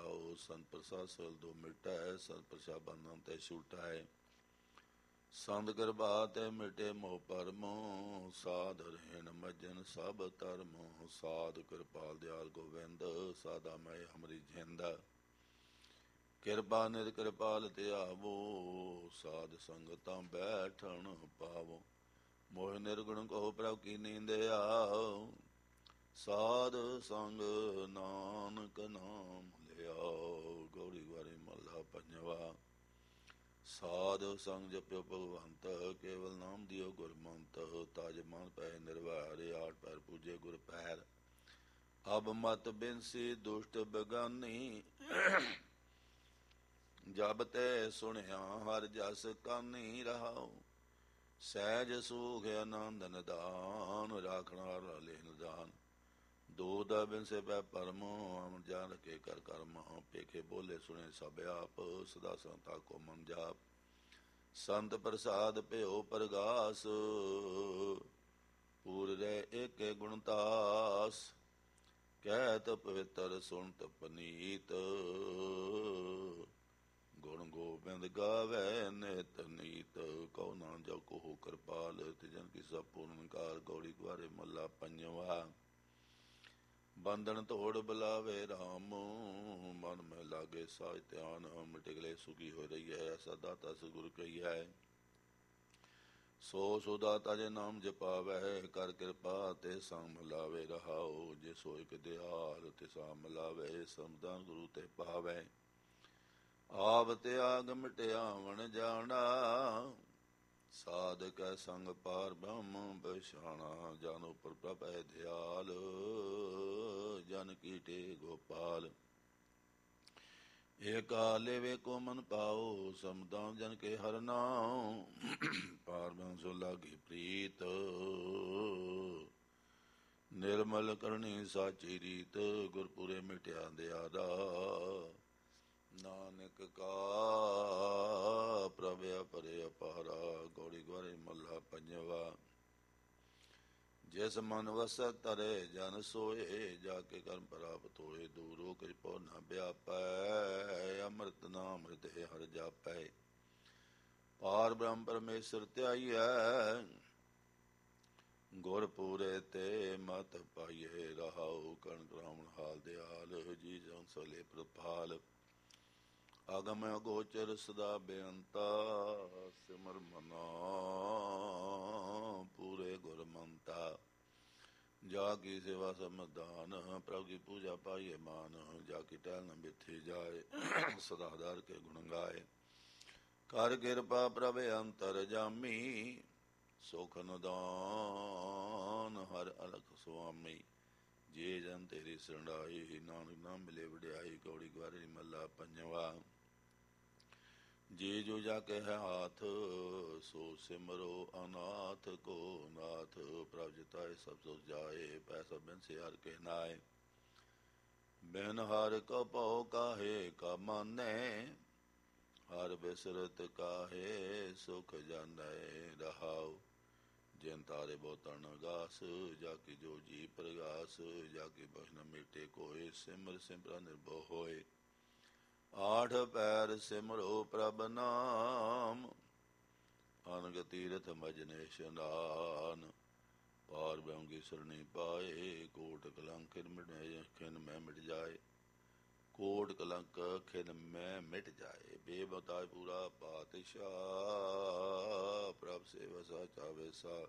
ਰਹਾਓ। ਸੰਤ ਪ੍ਰਸਾਦ ਸਲ ਦੋ ਮਿਟੈ, ਸੰਤ ਪ੍ਰਸਾਦ ਬੰਧਨ ਤੇ ਛੁਟਾਏ। ਸੰਤ ਕਿਰਪਾ ਤੇ ਮਿਟੇ ਮੋਹ ਪਰਮੋ, ਸਾਧ ਰਹਿਣ ਮਜਨ ਸਭ ਧਰਮੋ। ਸਾਧ ਕਿਰਪਾਲ ਦਿਆਲ ਗੋਬਿੰਦ, ਸਾਦਾ ਮੈਂ ਹਮਰੀ ਜਿੰਦ। ਕਿਰਪਾ ਨਿਰ ਕਿਰਪਾਲ ਧਿਆਵੋ, ਸਾਧ ਸੰਗਤਾਂ ਬੈਠਣ ਪਾਵੋ। ਮੋਹ ਨਿਰਗੁਣ ਕਹੋ ਪ੍ਰਭ ਕੀ ਨੀਂਦਿਆ, ਸਾਧ ਸੰਗ ਨਾਨਕ ਨਾਮ ਲਿਆਓ। ਗੌੜੀ ਵਾਰੀ ਮਹਲਾ ਪੰਜਵਾ। ਸਾਧ ਸੰਗ ਜਪਿਓ ਭਗਵੰਤ, ਕੇਵਲ ਨਾਮ ਦਿਓ ਗੁਰਮੰਤ। ਤਾਜ ਮਨ ਪੈ ਨਿਰਵੈਰ, ਆਠ ਪੈਰ ਪੂਜੇ ਗੁਰ ਪੈਰ। ਅਬ ਮਤ ਬਿਨਸੀ ਦੁਸ਼ਟ ਬਗਾਨੀ, ਜਬ ਤੇ ਸੁਣਿਆ ਹਰ ਜਸ ਕਾਨੀ। ਰਹਾਉ ਸਹਿਜ ਸੂਖ ਆਨੰਦ ਨਿਦਾਨ, ਰਾਖਣਾ ਰਾਲੇ ਨਿਦਾਨ। ਦੋਧ ਬਿਨਸੇ ਪੈ ਪਰਮ, ਅਮਰ ਜਾਨ ਕੇ ਕਰ ਕਰਮ। ਪੇਖੇ ਬੋਲੇ ਸੁਣੇ ਸਭ ਆਪ, ਸਦਾ ਸੰਤਾ ਕੋ ਮਨ ਜਾਪ। ਸੰਤ ਪ੍ਰਸਾਦ ਭਿਓ ਪ੍ਰਗਾਸ, ਪੂਰ ਰਹਿ ਏਕੇ ਗੁਣਤਾਸ। ਕਹਿਤ ਪਵਿੱਤਰ ਸੁਣਤ ਪਨੀਤ, ਗੁਣ ਗੋਬਿੰਦ ਗਾਵੇ ਨਿਤ ਨੀਤ। ਕਉ ਨਾ ਜੋ ਕਹੋ ਕਿਰਪਾਲ, ਤਿਜਨ ਕੀ ਸਭ ਪੂਰਨ ਕਾਲ। ਗੌੜੀ ਗੁਆਰੇ ਮਹਲਾ ਪੰਜਵਾ। ਬੰਧਨ ਤੋੜ ਬੁਲਾਵੇ ਰਾਮ, ਮਨ ਮੈਂ ਲਾਗੇ ਸਾਜ ਧਿਆਨ। ਮਿਟਗਲੇ ਸੁਖੀ ਹੋ ਰਹੀ ਹੈ, ਐਸਾ ਦਾਤਾ ਸਤਿਗੁਰ ਕਹੀ ਹੈ। ਸੋ ਦਾਤਾ ਜੇ ਨਾਮ ਜਪਾਵੈ, ਕਰ ਕਿਰਪਾ ਤੇ ਸੰਗ ਮਿਲਾਵੇ। ਰਹਾਉ ਜੇ ਸੋ ਇਕ ਦਿਆਲ, ਤਿਸਾ ਮਿਲਾਵੇ। ਸਮਦਾਨ ਗੁਰੂ ਤੇ ਪਾਵੈ। ਆਪ ਤਿਆਗ ਮਿਟਿਆਵਣ ਜਾਣਾ, ਸਾਧ ਕੈ ਸੰਗ ਪਾਰ ਬ੍ਰਹਮ ਬਛਾਣਾ। ਜਨ ਉਪਰ ਪ੍ਰਭ ਹੈ ਦਿਆਲ, ਜਨ ਕੀਟੇ ਗੋਪਾਲ। ਏਕਾ ਲੇਵੇ ਕੋ ਮਨ ਪਾਓ, ਸਮਦਾਨ ਜਨ ਕੇ ਹਰਿ ਨਾਉ। ਪਾਰ ਬ੍ਰਹਮ ਸੋ ਲਾਗੀ ਪ੍ਰੀਤ, ਨਿਰਮਲ ਕਰਨੀ ਸਾਚੀ ਰੀਤ। ਗੁਰਪੁਰੇ ਮਿਟਿਆ ਅੰਧਿਆਰਾ, ਨਾਨਕ ਕਾ ਪ੍ਰਭ ਅਪਰੇ ਅਪਾਰਾ। ਗੌੜੀ ਗੁਆਰੇ ਮਹਲਾ ਪੰਜਵਾ। ਜਿਸ ਮਨ ਵਸੈ ਤਰੇ ਜਨ ਸੋਏ, ਜਾ ਕੇ ਕਰਮ ਪ੍ਰਾਪਤ ਹੋਏ। ਦੂਰੋ ਕਿਰਪੋ ਨ ਵਿਆਪੈ, ਅੰਮ੍ਰਿਤ ਨਾਮ ਹਿਰਦੈ ਹਰਿ ਜਾਪੈ। ਪਾਰ ਬ੍ਰਹਮ ਪਰਮੇਸ਼ਰ ਧਿਆਈਐ, ਗੁਰ ਪੂਰੇ ਤੇ ਮਤ ਪਾਈਐ। ਰਹਾਉ ਕਰਣ ਕਰਾਵਣ ਹਾਲ ਦਿਆਲ, ਜੀ ਜਨ ਸਲੇ ਪ੍ਰਪਾਲ। ਅਗਮ ਅਗੋਚਰ ਸਦਾ ਬੇਅੰਤਾ, ਸਿਮਰ ਮਨਾ ਪੂਰੇ ਗੁਰਮੰਤਾ। ਜਾ ਕੀ ਸੇਵਾ ਸਮਦਾਨ, ਪ੍ਰਭ ਕੀ ਪੂਜਾ ਪਾਈਏ ਮਾਨ। ਜਾ ਕੀ ਟਹਿਲ ਨ ਬਿਥੀ ਜਾਏ, ਸਦਾ ਦਰ ਕੇ ਗੁਣ ਗਾਏ। ਕਰ ਕਿਰਪਾ ਪ੍ਰਭ ਅੰਤਰ ਜਾਮੀ, ਸੁਖ ਨਿਦਾਨ ਹਰ ਅਲਖ ਸੁਆਮੀ। ਜੇ ਜਨ ਤੇਰੀ ਸਰਣਾਈ, ਨਾਨਕ ਨਾਮ ਮਿਲੇ ਵਡਿਆਈ। ਗੌੜੀ ਗੁਆਰੇ ਮਹਲਾ ਪੰਜਵਾ। ਜੇ ਜੋ ਜਾ ਕੇ ਹੈ ਹਾਥ, ਸੋ ਸਿਮਰੋ ਅਨਾਥ ਕੋ ਨਾਥ। ਪ੍ਰਭ ਜਿਤਾਏ ਸਭ ਸੁਖ ਜਾਏ, ਪੈਸਾ ਬਿਨ ਸੇ ਹਰਿ ਕੇ ਨਾਏ। ਬਿਨ ਹਰਿ ਕੋ ਭਉ ਕਾਹੇ ਕਾ ਮਾਨੈ, ਹਰਿ ਬਿਸਰਤ ਕਾਹੇ ਸੁਖ ਜਾਨੈ। ਰਹਾਉ ਜਿਨ ਤਾਰੇ ਬਹੁ ਤਰਨ ਅਗਾਸ, ਜਾ ਕੀ ਜੋ ਜੀ ਪ੍ਰਗਾਸ। ਜਾ ਕੀ ਬਖਸ਼ ਨ ਮਿਟੇ ਕੋਇ, ਸਿਮਰ ਸਿਮਰਾ ਨਿਰਭਉ ਹੋਏ। ਆਠ ਪੈਰ ਸਿਮਰੋ ਪ੍ਰਭ ਨਾਮ, ਅਨਗ ਤੀਰਥ ਮਜਨ ਇਸ਼ਨਾਨ। ਪਾਰ ਬ੍ਰਹਮ ਕੀ ਸਰਣੀ ਪਾਏ, ਕੋਟ ਕਲੰਕ ਖਿਨ ਮੈਂ ਮਿਟ ਜਾਏ। ਕੋਟ ਕਲੰਕ ਖਿਨ ਮੈਂ ਮਿਟ ਜਾਏ। ਬੇਬਤਾਏ ਪੂਰਾ ਪਾਤਸ਼ਾਹ, ਪ੍ਰਭ ਸੇਵਾ ਸਾਚਾ ਵੇਸਾ।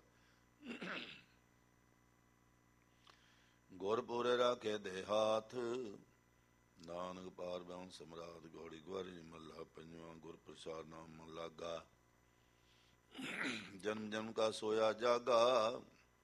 ਗੁਰਪੁਰੇ ਰਾਖੇ ਦੇ ਹਾਥ, ਨਾਨਕ ਪਾਰ ਬ੍ਰਹਮ ਸਮਰਾਟ। ਗੌੜੀ ਗੁਆਰੀ ਮਹਲਾ ਪੰਜਵਾਂ। ਗੁਰ ਪ੍ਰਸਾਦ ਨਾਮ ਮਨ ਲਾਗਾ, ਜਨਮ ਜਨਮ ਕਾ ਸੋਇਆ ਜਾਗਾ।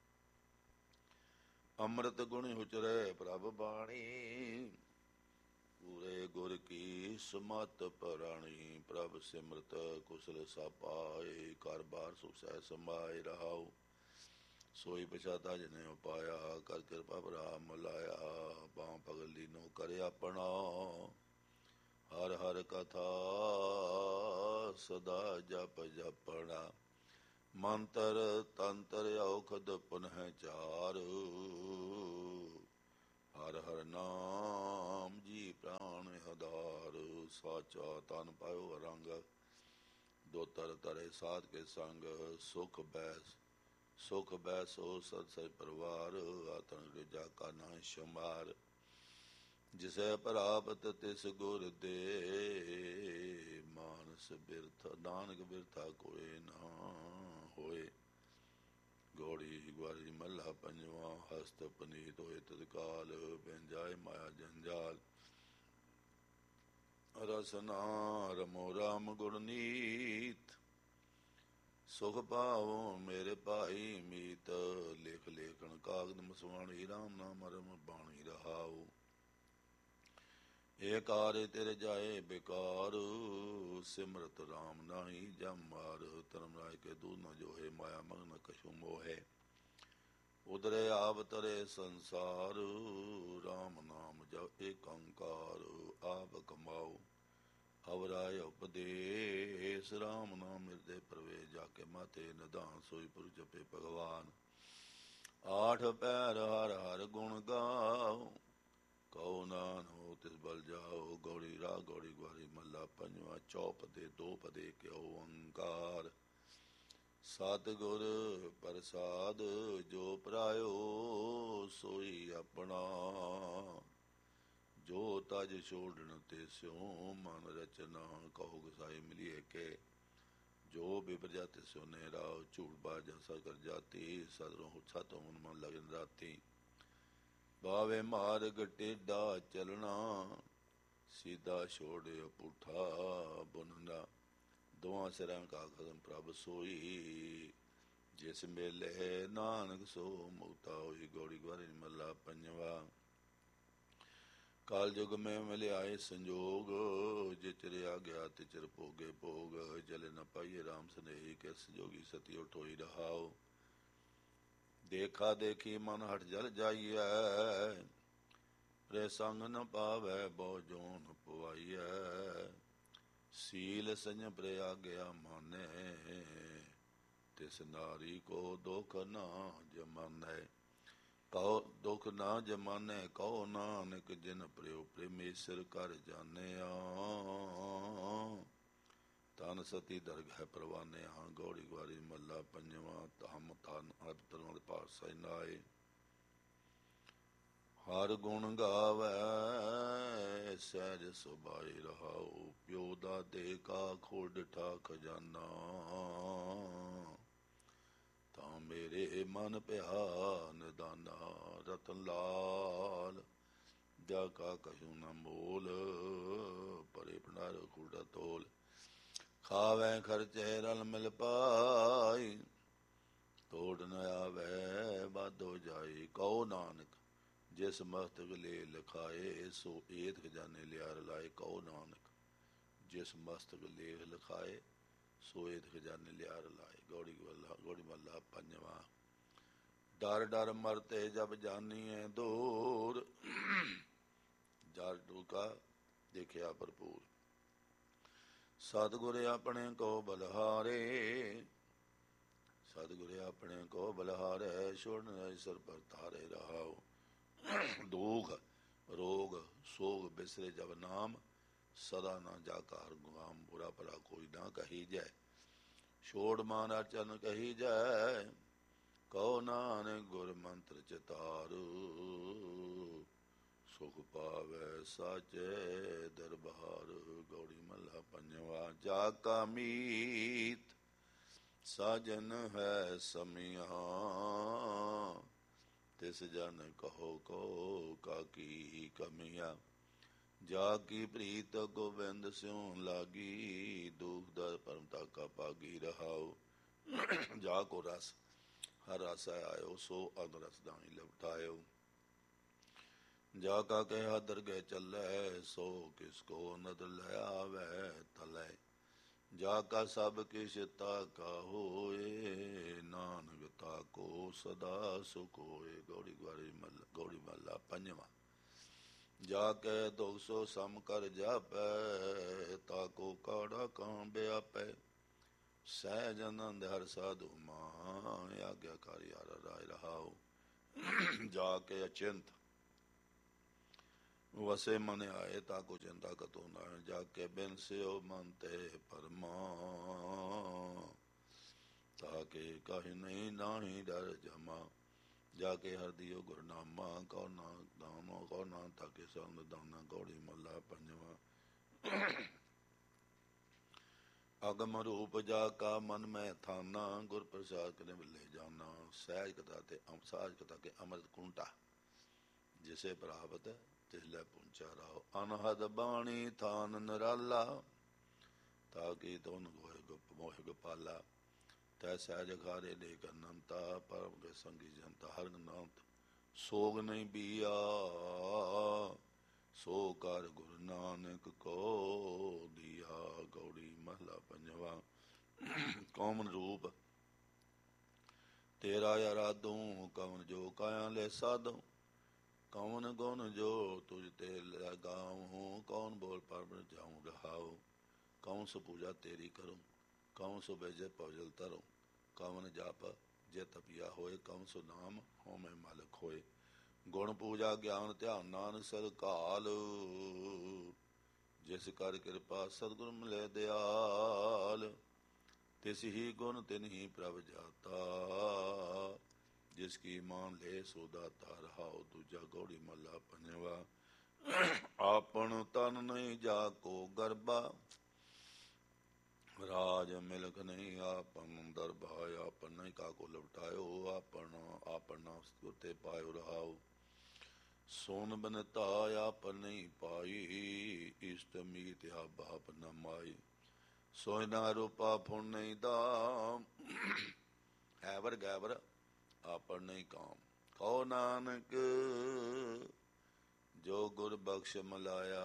ਅੰਮ੍ਰਿਤ ਗੁਣ ਉਚਰੇ ਪ੍ਰਭ ਬਾਣੀ, ਪੂਰੇ ਗੁਰ ਕੀ ਸਮਤ ਪਰਾਣੀ। ਪ੍ਰਭ ਸਿਮਰਤ ਕੁਸਲ ਸਭ ਪਾਏ, ਘਰ ਬਾਰ ਸੁਖ ਸਹਿ ਸਮਾਏ। ਰਹਾਉ ਸੋਈ ਪਛਾਤਾ ਜਿਨੇ ਉਪਾਇਆ, ਕਰ ਕਿਰਪਾ ਭਰਾ ਮਲਾਇਆ। ਬਾਹ ਪਗਲ ਲੀਨੋ ਕਰੇ ਆਪਣਾ, ਹਰ ਹਰ ਕਥਾ ਸਦਾ ਜਪ ਜਪਣਾ। ਮੰਤਰ ਤੰਤਰ ਔਖਦ ਪੁਨਹ ਚਾਰ, ਹਰ ਹਰ ਨਾਮ ਜੀ ਪ੍ਰਾਣ ਆਧਾਰ। ਸਾਚਾ ਤਨ ਪਾਇਓ ਰੰਗ। ਦੋ ਤਰ ਤਰੇ ਸਾਧ ਕੇ ਸੰਗ, ਸੁਖ ਬੈ ਸੋ ਸਤ ਸੇ ਪਰਵਾਰ। ਆਤਨ ਜਾ ਕਾ ਨਾ ਸ਼ਮਾਰ, ਜਿਸੈ ਪ੍ਰਾਪਤ ਤਿਸ ਗੁਰ ਦੇ। ਮਾਨਸ ਬਿਰਥ ਨਾਨਕ ਬਿਰਥਾ ਕੋਇ ਨਾ ਹੋਏ। ਗੌੜੀ ਗਵਾਰੀ ਮੱਲਾ ਪੰਜਵਾ। ਹਸਤ ਪਨੀਤ ਹੋਏ ਤਤਕਾਲ, ਬਿਨ ਜਾਏ ਮਾਇਆ ਜੰਜਾਲ। ਰਸਨਾ ਰਮੋ ਰਾਮ ਗੁਣ ਨੀਤ, ਸੁਖ ਪਾਵੋ ਮੇਰੇ ਭਾਈ ਮੀਤ। ਲੇਖ ਲੇਖਣ ਕਾਗਦ ਮਸਵਾਣੀ, ਰਾਮ ਨਾਮ ਰਮ ਬਾਣੀ ਰਹਾਉ। ਇਹ ਕਾਰ ਤੇਰੇ ਜਾਏ ਬੇਕਾਰ, ਸਿਮਰਤ ਰਾਮ ਨਾਹੀ ਜਮ ਮਾਰ। ਧਰਮ ਰਾਜ ਕੇ ਦੂਧ ਨ ਜੋਹੇ, ਮਾਇਆ ਮਗਨ ਕਛੂ ਮੋਹੇ। ਉਦਰੇ ਆਪ ਤਰੇ ਸੰਸਾਰ, ਰਾਮ ਨਾਮ ਜਪ ਏਕ ਓੰਕਾਰ। ਆਪ ਕਮਾਓ ਅਵਰਾਇ ਉਪਦੇਸ, ਰਾਮ ਨਾਮ ਹਿਰਦੇ ਪ੍ਰਵੇਸ਼। ਜਾ ਕੇ ਮਾਤੇ ਨਿਧਾਨ, ਸੋਈ ਪੁਰ ਜਪੇ ਭਗਵਾਨ। ਆਠ ਪੈਰ ਹਰ ਹਰ ਗੁਣ ਗਾਓ, ਕਉ ਨਾਨਕ ਤਿਸ ਬਲ ਜਾਓ। ਗੌੜੀ ਰਾਗ ਗੌੜੀ ਗਵਾਰੀ ਮੱਲਾ ਪੰਜਵਾ। ਚੌਪਦੇ ਦੋ ਪਦੇ ਕਿਉ ਓੰਕਾਰ। ਸਤਿਗੁਰ ਪ੍ਰਸਾਦ ਜੋ ਪਰਾਇਓ, ਸੋਈ ਆਪਣਾ। ਜੋ ਤਜ ਛੋੜਨ ਤੇ ਸਿਉ, ਮਨ ਰਚਨਾ। ਕਹੋ ਗਸਾਈ ਮਿਲੀਏ ਕੇ, ਜੋ ਬਿਪਰ ਤੇ ਸਿਉ ਨੇ ਰਾਉ। ਝੂਠ ਬਾਜ ਸਰ ਕਰ ਜਾਤੀ, ਸਦਰੋਂ ਸਤੋਂ ਮਨ ਲਗਨ ਰਾਤੀ। ਬਾਵੇ ਮਾਰਗ ਟੇਢਾ ਚਲਣਾ, ਸਿੱਧਾ ਛੋੜਿਓ ਪੁੱਠਾ ਬੁਨਣਾ। ਦੋਹਾਂ ਸਿਰਾਂ ਕਾ ਖਸਮ ਪ੍ਰਭ ਸੋਈ, ਜਿਸ ਮੇਲੇ ਨਾਨਕ ਸੋ ਮੁਕਤਾ ਹੋਈ। ਗੌੜੀ ਗਵਾਰੀ ਮੱਲਾ ਪੰਜਵਾ। ਕਾਲ ਜੁਗ ਮੈਂ ਮਿਲਿਆਏ ਸੰਜੋਗ, ਜਿਚਰਿਆ ਗਿਆ ਤਿਚਰ ਭੋਗੇ ਭੋਗ। ਜਲੇ ਨ ਪਾਈਏ ਰਾਮ ਸਨੇਹੀ, ਕਿਸ ਜੋਗੀ ਸਤੀ ਉਠੋਈ ਰਹਾਉ। ਦੇਖਾ ਦੇਖੀ ਮਨ ਹਟ ਜਲ ਜਾਈਐ, ਰੇ ਸੰਗ ਨ ਪਾਵੈ ਬਹੁ ਜੋਨ ਪਵਾਈਐ। ਸੀਲ ਸੰਜਮ ਪ੍ਰੇ ਆਗਿਆ ਮਾਨੈ, ਤਿਸ ਨਾਰੀ ਕੋ ਦੁਖ ਨਾ ਜਮਾਨੈ। ਕਉ ਦੁਖ ਨਾ ਜਮਾਨੈ ਕਉ ਨਾਨਕ, ਜਿਨ ਪ੍ਰਿਉ ਪ੍ਰਮੇਸ਼ਰ ਕਰ ਜਾਣਿਆ। ਤਨ ਸਤੀ ਦਰਗਹਿ ਪਰਵਾਨਿਆ। ਗੌੜੀ ਗਵਾਰੀ ਮੱਲਾ ਪੰਜਵਾ। ਹਮ ਤਨ ਅਬ ਤਨ ਪਾਤਸ਼ਾਹੀ ਨਾਏ। ਹਰ ਗੁਣ ਗਾਵੈ ਸਹਿਜ ਸੁਭਾਏ ਰਹਾਉ। ਪਿਉ ਦਾਦੇ ਕਾ ਖੋਲ ਡਿਠਾ ਖਜ਼ਾਨਾ, ਤਾਂ ਮੇਰੇ ਮਨ ਪਿਆ ਨਿਦਾਨਾ। ਰਤਨ ਲਾਲ ਜਾ ਕਾ ਕਛੂ ਨ ਮੋਲ, ਪਰੇ ਭੰਡਾਰ ਖੁਲਦਾ ਤੋਲ। ਖਾਵੈ ਖਰਚੇ ਰਲ ਮਿਲ ਪਾਈ, ਤੋੜ ਨ ਆਵੈ ਵਾਧੋ ਜਾਈ। ਕਉ ਨਾਨਕ ਜਿਸ ਮਸਤਕ ਲੈ ਲਿਖਾਏ, ਸੋ ਏਤ ਖਜ਼ਾਨੇ ਲਿਆ ਰਲਾਏ। ਕਉ ਨਾਨਕ ਜਿਸ ਮਸਤਕ ਲੇਖ ਲਿਖਾਏ, ਸੋ ਏਤ ਖਜ਼ਾਨੇ ਲਿਆ ਰਲਾਏ। ਗੌੜੀ ਮੱਲਾ ਪੰਜਵਾ। ਡਰ ਡਰ ਮਰਤੇ ਜਬ ਜਾਨੀਐ ਦੂਰ, ਜਰ ਡੂਕਾ ਦੇਖਿਆ ਭਰਪੂਰ। ਸਤਿਗੁਰ ਆਪਣੇ ਕੋ ਬਲਹਾਰੇ, ਸਤਿਗੁਰ ਆਪਣੇ ਕੋ ਬਲਹਾਰੇ। ਛੋੜਨ ਸਰ ਪਰ ਤਾਰੇ ਰਹਾਉ। ਦੁਖ ਰੋਗ ਸੋਗ ਬਿਸਰੇ ਜਬ ਨਾਮ, ਸਦਾ ਨਾ ਜਾ ਕਾਰ ਗੁਆਮ। ਬੁਰਾ ਭਲਾ ਕੋਈ ਨਾ ਕਹੀ ਜੈ, ਛੋੜ ਮਾਨ ਅਚਨ ਕਹੀ ਜੈ। ਕਉ ਨਾਨਕ ਗੁਰ ਮੰਤਰ ਚਿਤਾਰ, ਸੁਖ ਪਾਵੈ ਸਾਚੇ ਦਰਬਾਰ। ਗੌੜੀ ਮੱਲਾ ਪੰਜਵਾ। ਜਾ ਕਾ ਮੀਤ ਸਾਜਨ ਹੈ ਸਮੀਆਂ, ਤਿਸ ਜਨ ਕਹੋ ਕੋ ਕਾਕੀ ਕਮੀਆਂ। ਜਾ ਕੀ ਪ੍ਰੀਤ ਗੋਬਿੰਦ ਸਿਉ ਲਾਗੀ, ਦੁਖ ਦਰ ਪਰਮ ਤਾਕਾ ਭਾਗੀ ਰਹਾਉ। ਜਾ ਕੋ ਰਸ ਹਰ ਰਸ ਆਇਓ, ਸੋ ਅਗ ਰਸ ਦਾਣੀ ਲਪਟਾਇਓ। ਜਾ ਕਾ ਕਹਿ ਦਰਗਹਿ ਚੱਲੈ, ਸੋ ਕਿਸ ਕੋ ਨਦਰ ਲੈ ਆਵੈ ਤਲੈ। ਜਾ ਕਾ ਸਭ ਕਿਛ ਤਾਕਾ ਹੋਏ, ਨਾਨਕ ਤਾਕੋ ਸਦਾ ਸੁਖ ਹੋਏ। ਗੌੜੀ ਮੱਲਾ ਪੰਜਵਾ। ਜਾ ਕੇ ਦੁਖ ਸੋ ਸਮ ਕਰ ਜਾਪੈ, ਤਾਕੋ ਕਾੜਾ ਕਾਂ ਬਿਆਪੈ। ਸਹਿਜ ਆਨੰਦ ਹਰ ਸਾਧੂ ਮਾਂ, ਆਗਿਆਕਾਰੀ ਹਰ ਰਾਏ ਰਹਾਉ। ਜਾ ਕੇ ਅਚਿੰਤ ਵਸੇ ਮਨ ਆਏ ਤਾਕੋ ਚਿੰਤਾ ਕਤੋ ਨਾ, ਜਾ ਕੇ ਬਿਨ ਸਿਓ ਮਨ ਤੇ ਪਰਮਾ, ਤਾਕੇ ਕਾਹਿ ਨਹੀਂ ਨਾਹੀ ਡਰ ਜਮਾ, ਜਾ ਕੇ ਹਰਦਿਓ ਗੁਰਨਾਮਾ, ਕਉ ਨਾ ਦਾਨੋ ਕਉ ਨਾ ਤਾਕੇ ਸੰਗ ਦਾਨਾ, ਗੌੜੀ ਮੱਲਾ ਪੰਜਵਾ। ਅਗਮ ਰੂਪ ਜਾ ਕਾ ਮਨ ਮੈਂ ਥਾਨਾ, ਗੁਰ ਪ੍ਰਸਾਦ ਕਰੇ ਮਿਲੇ ਜਾਨਾ, ਸਹਿਜ ਕਥਾ ਤੇ ਸਾਜ ਕਥਾ ਕੇ ਅੰਮ੍ਰਿਤ ਕੁੰਟਾ, ਜਿਸੇ ਪ੍ਰਾਪਤ ਤਿਸ ਲੈ ਪੁੰਚਾ ਰਾਓ, ਅਨਹਦ ਬਾਣੀ ਥਾਨ ਨਿਰਾਲਾ, ਤਾਕੀ ਤੁਨ ਗੋਏ ਗੁਪ ਮੋਹਿ ਗੋਪਾਲਾ, ਤੈ ਸਹਿਜ ਖਾਰੇ ਲੇਖ ਅਨੰਤਾ, ਪਰਮ ਕੇ ਸੰਗੀ ਜਨਤਾ ਹਰ ਨਾਮ, ਸੋਗ ਨਹੀਂ ਬੀਆ ਸੋ ਕਰ ਗੁਰੂ ਨਾਨਕ ਕੋ ਦੀਆ, ਗੌੜੀ ਮਹਲਾ ਪੰਜਵਾ। ਕੌਮਨ ਰੂਪ ਤੇਰਾ ਅਰਾਧੂ, ਕਵਨ ਜੋ ਕਾਇਆ ਲੈ ਸਾਧੂ, ਕੌਣ ਗੁਣ ਜੋ ਤੁਝ ਤੇ ਲਗਾਉ, ਕੌਣ ਬੋਲ ਪਰਮ ਜਾਉ ਰਹਾਉ, ਕੌਣ ਸੋ ਪੂਜਾ ਤੇਰੀ ਕਰੂੰ, ਕੌਣ ਸੋ ਬੇਜੇ ਪਉਜਲ ਧਰੂੰ, ਕੌਣ ਜਪ ਜੇ ਤਪਿਆ ਹੋਏ, ਕੌਣ ਸੋ ਨਾਮ ਹੋਮੈ ਮਾਲਕ ਹੋਏ, ਗੁਣ ਪੂਜਾ ਗਿਆਨ ਧਿਆਨ ਨਾਨਕ ਸਦ ਕਾਲ, ਜਿਸ ਕਰ ਕਿਰਪਾ ਸਤਿਗੁਰ ਮਿਲੇ ਦਿਆਲ, ਤਿਸ ਹੀ ਗੁਣ ਤਿਨ ਹੀ ਪ੍ਰਭ ਜਾਤਾ, ਜਿਸ ਕੀ ਮਾਨ ਲੈ ਸੋ ਦਾਤਾ ਰਹਾਉ, ਦੂਜਾ ਗੌੜੀ ਮਹਲਾ ਪੰਜਵਾ। ਆਪਨ ਤਨ ਨਹੀਂ ਜਾ ਕੋ ਗਰਬਾ, ਰਾਜ ਮਿਲਕ ਨਹੀਂ ਆਪਨ ਦਰਬਾ, ਆਪਨ ਨਹੀਂ ਕਾਕੋ ਲਵਟਾਇਓ, ਆਪਨ ਤੇ ਪਾਇਓ ਰਹਾਉ, ਸੋਨ ਬਨਤਾ ਆਪਨ ਨਹੀਂ ਪਾਈ, ਇਸ਼ਟ ਮੀਤ ਬਾਪ ਨ ਮਾਈ, ਸੋਇਨਾ ਰੂਪਾ ਫੁਣ ਨਹੀਂ ਦਾਮ, ਐਵਰ ਗੈਵਰ ਆਪਨ ਨਹੀਂ ਕਾਮ, ਕਹੋ ਨਾਨਕ ਜੋ ਗੁਰ ਬਖਸ਼ ਮਲਾਇਆ,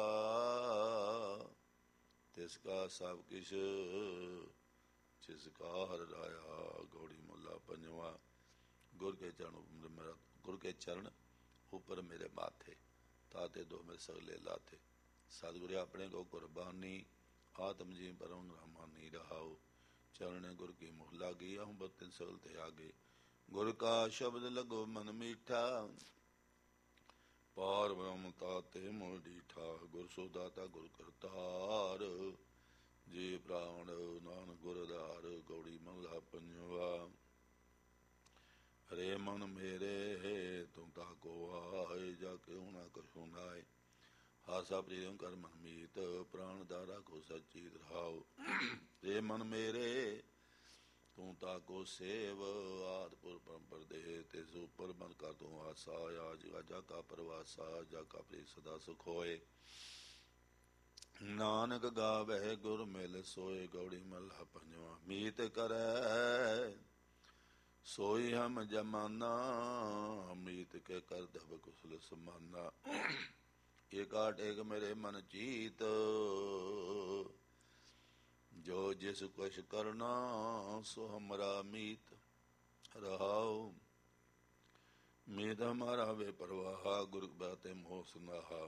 ਤਿਸ ਕਾ ਸਭ ਕਿਛ ਜਿਸ ਕਾ ਹਰ ਰਾਇਆ, ਗੌੜੀ ਮਹਲਾ ਪੰਜਵਾ। ਗੁਰ ਕੇ ਚਰਨ ਉਪਰ ਮੇਰੇ ਮਾਥੇ, ਤਾਤੇ ਦੋ ਮੇਰੇ ਸਗਲੇ ਲਾਥੇ, ਸਤਿਗੁਰ ਆਪਣੇ ਕੋ ਕੁਰਬਾਨੀ, ਆਤਮ ਜੀ ਪਰਮ ਰਾਮਾਨੀ ਰਹਾਉ, ਚਰਨ ਗੁਰ ਕੀ ਮੁਖ ਲਾਗੀ, ਅਹੁ ਬਤਿਨ ਸਗਲ ਤੇ ਆਗੇ, ਗੁਰ ਕਾ ਸ਼ਬਦ ਲਗੋ ਮਨ ਮੀਠਾ, ਪਾਰ ਬ੍ਰਹਮ ਤਾਤੇ ਮੋਹ ਡੀਠਾ, ਗੁਰ ਸੋ ਦਾਤਾ ਗੁਰ ਕਰਤਾਰ, ਜੀ ਪ੍ਰਾਣ ਨਾਨਕ ਗੁਰ ਆਧਾਰ, ਗੌੜੀ ਮਹਲਾ ਪੰਜਵਾ। ਹਰੇ ਮਨ ਮੇਰੇ ਤੂੰ ਤਾਕੋ ਆਏ, ਜਾ ਕੇ ਹੁਣਾ ਕਛੂ ਨਾਏ, ਹਾਸਾ ਪ੍ਰੀਤਮ ਕਰ ਮਨ ਮੀਤ, ਪ੍ਰਾਣ ਦਾ ਰਾਖੋ ਸਚੀਤ ਰਹਾਉ, ਰੇ ਮਨ ਮੇਰੇ ਤੂੰ ਤਾਕੋ ਸੇਵ, ਆਦਿ ਪੁਰ ਪਰੰਪਰ ਦੇ, ਤਿਸ ਉਪਰ ਮਨ ਕਾ ਤੂੰ ਆਸਾ, ਆਜ ਜਾ ਕਾ ਪਰਵਾਸਾ, ਜਾ ਕਾ ਪ੍ਰੀਤ ਸਦਾ ਸੁਖ ਹੋਏ, ਨਾਨਕ ਗਾਵੇ ਗੁਰ ਮਿਲ ਸੋਏ, ਗੌੜੀ ਮਹਲਾ ਪੰਜਵਾ। ਮੀਤ ਕਰੈ ਸੋਈ ਹਮ ਜਮਾਨਾ, ਮੀਤ ਕੇ ਕਰ ਦਬ ਕੁਸਲ ਸਮਾਨਾ, ਏਕਾ ਟੇਕ ਮੇਰੇ ਮਨ ਚੀਤ, ਜੋ ਜਿਸ ਕੁਛ ਕਰਨਾ ਸੋ ਹਮਰਾ ਮੀਤ ਰਹਾਉ, ਮੀਤ ਹਮਾਰਾ ਵੇ ਪਰਵਾਹਾ, ਗੁਰ ਬਾਤੇ ਮੋਹ ਸੁਨਾਹਾ,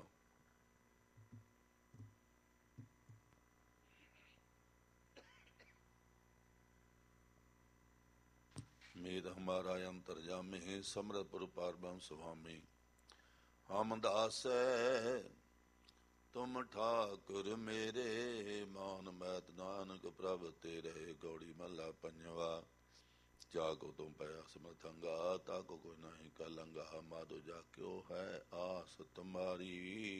ਮੀਤ ਹਮਾਰਾ ਅੰਤਰ ਜਾਮੇ, ਸਮਰਤ ਪੁਰ ਪਾਰ ਬ੍ਰਹਮ ਸੁਆਮੀ, ਹਮ ਦਾਸੈ ਤੁਮ ਠਾਕੁਰ ਮੇਰੇ, ਮਾਨ ਮੈਤ ਨਾਨਕ ਪ੍ਰਭ ਤੇਰੇ, ਗੌੜੀ ਮਹਲਾ ਪੰਜਵਾ। ਜਾਗੋ ਤੁਮ ਪਿਆ ਸਮਰਥੰਗਾ, ਤਾਕੋ ਕੋਈ ਨਹੀਂ ਕਲੰਗਾ, ਮਾਧੋ ਜਾ ਕਿਉ ਹੈ ਆਸ ਤੁਮਾਰੀ,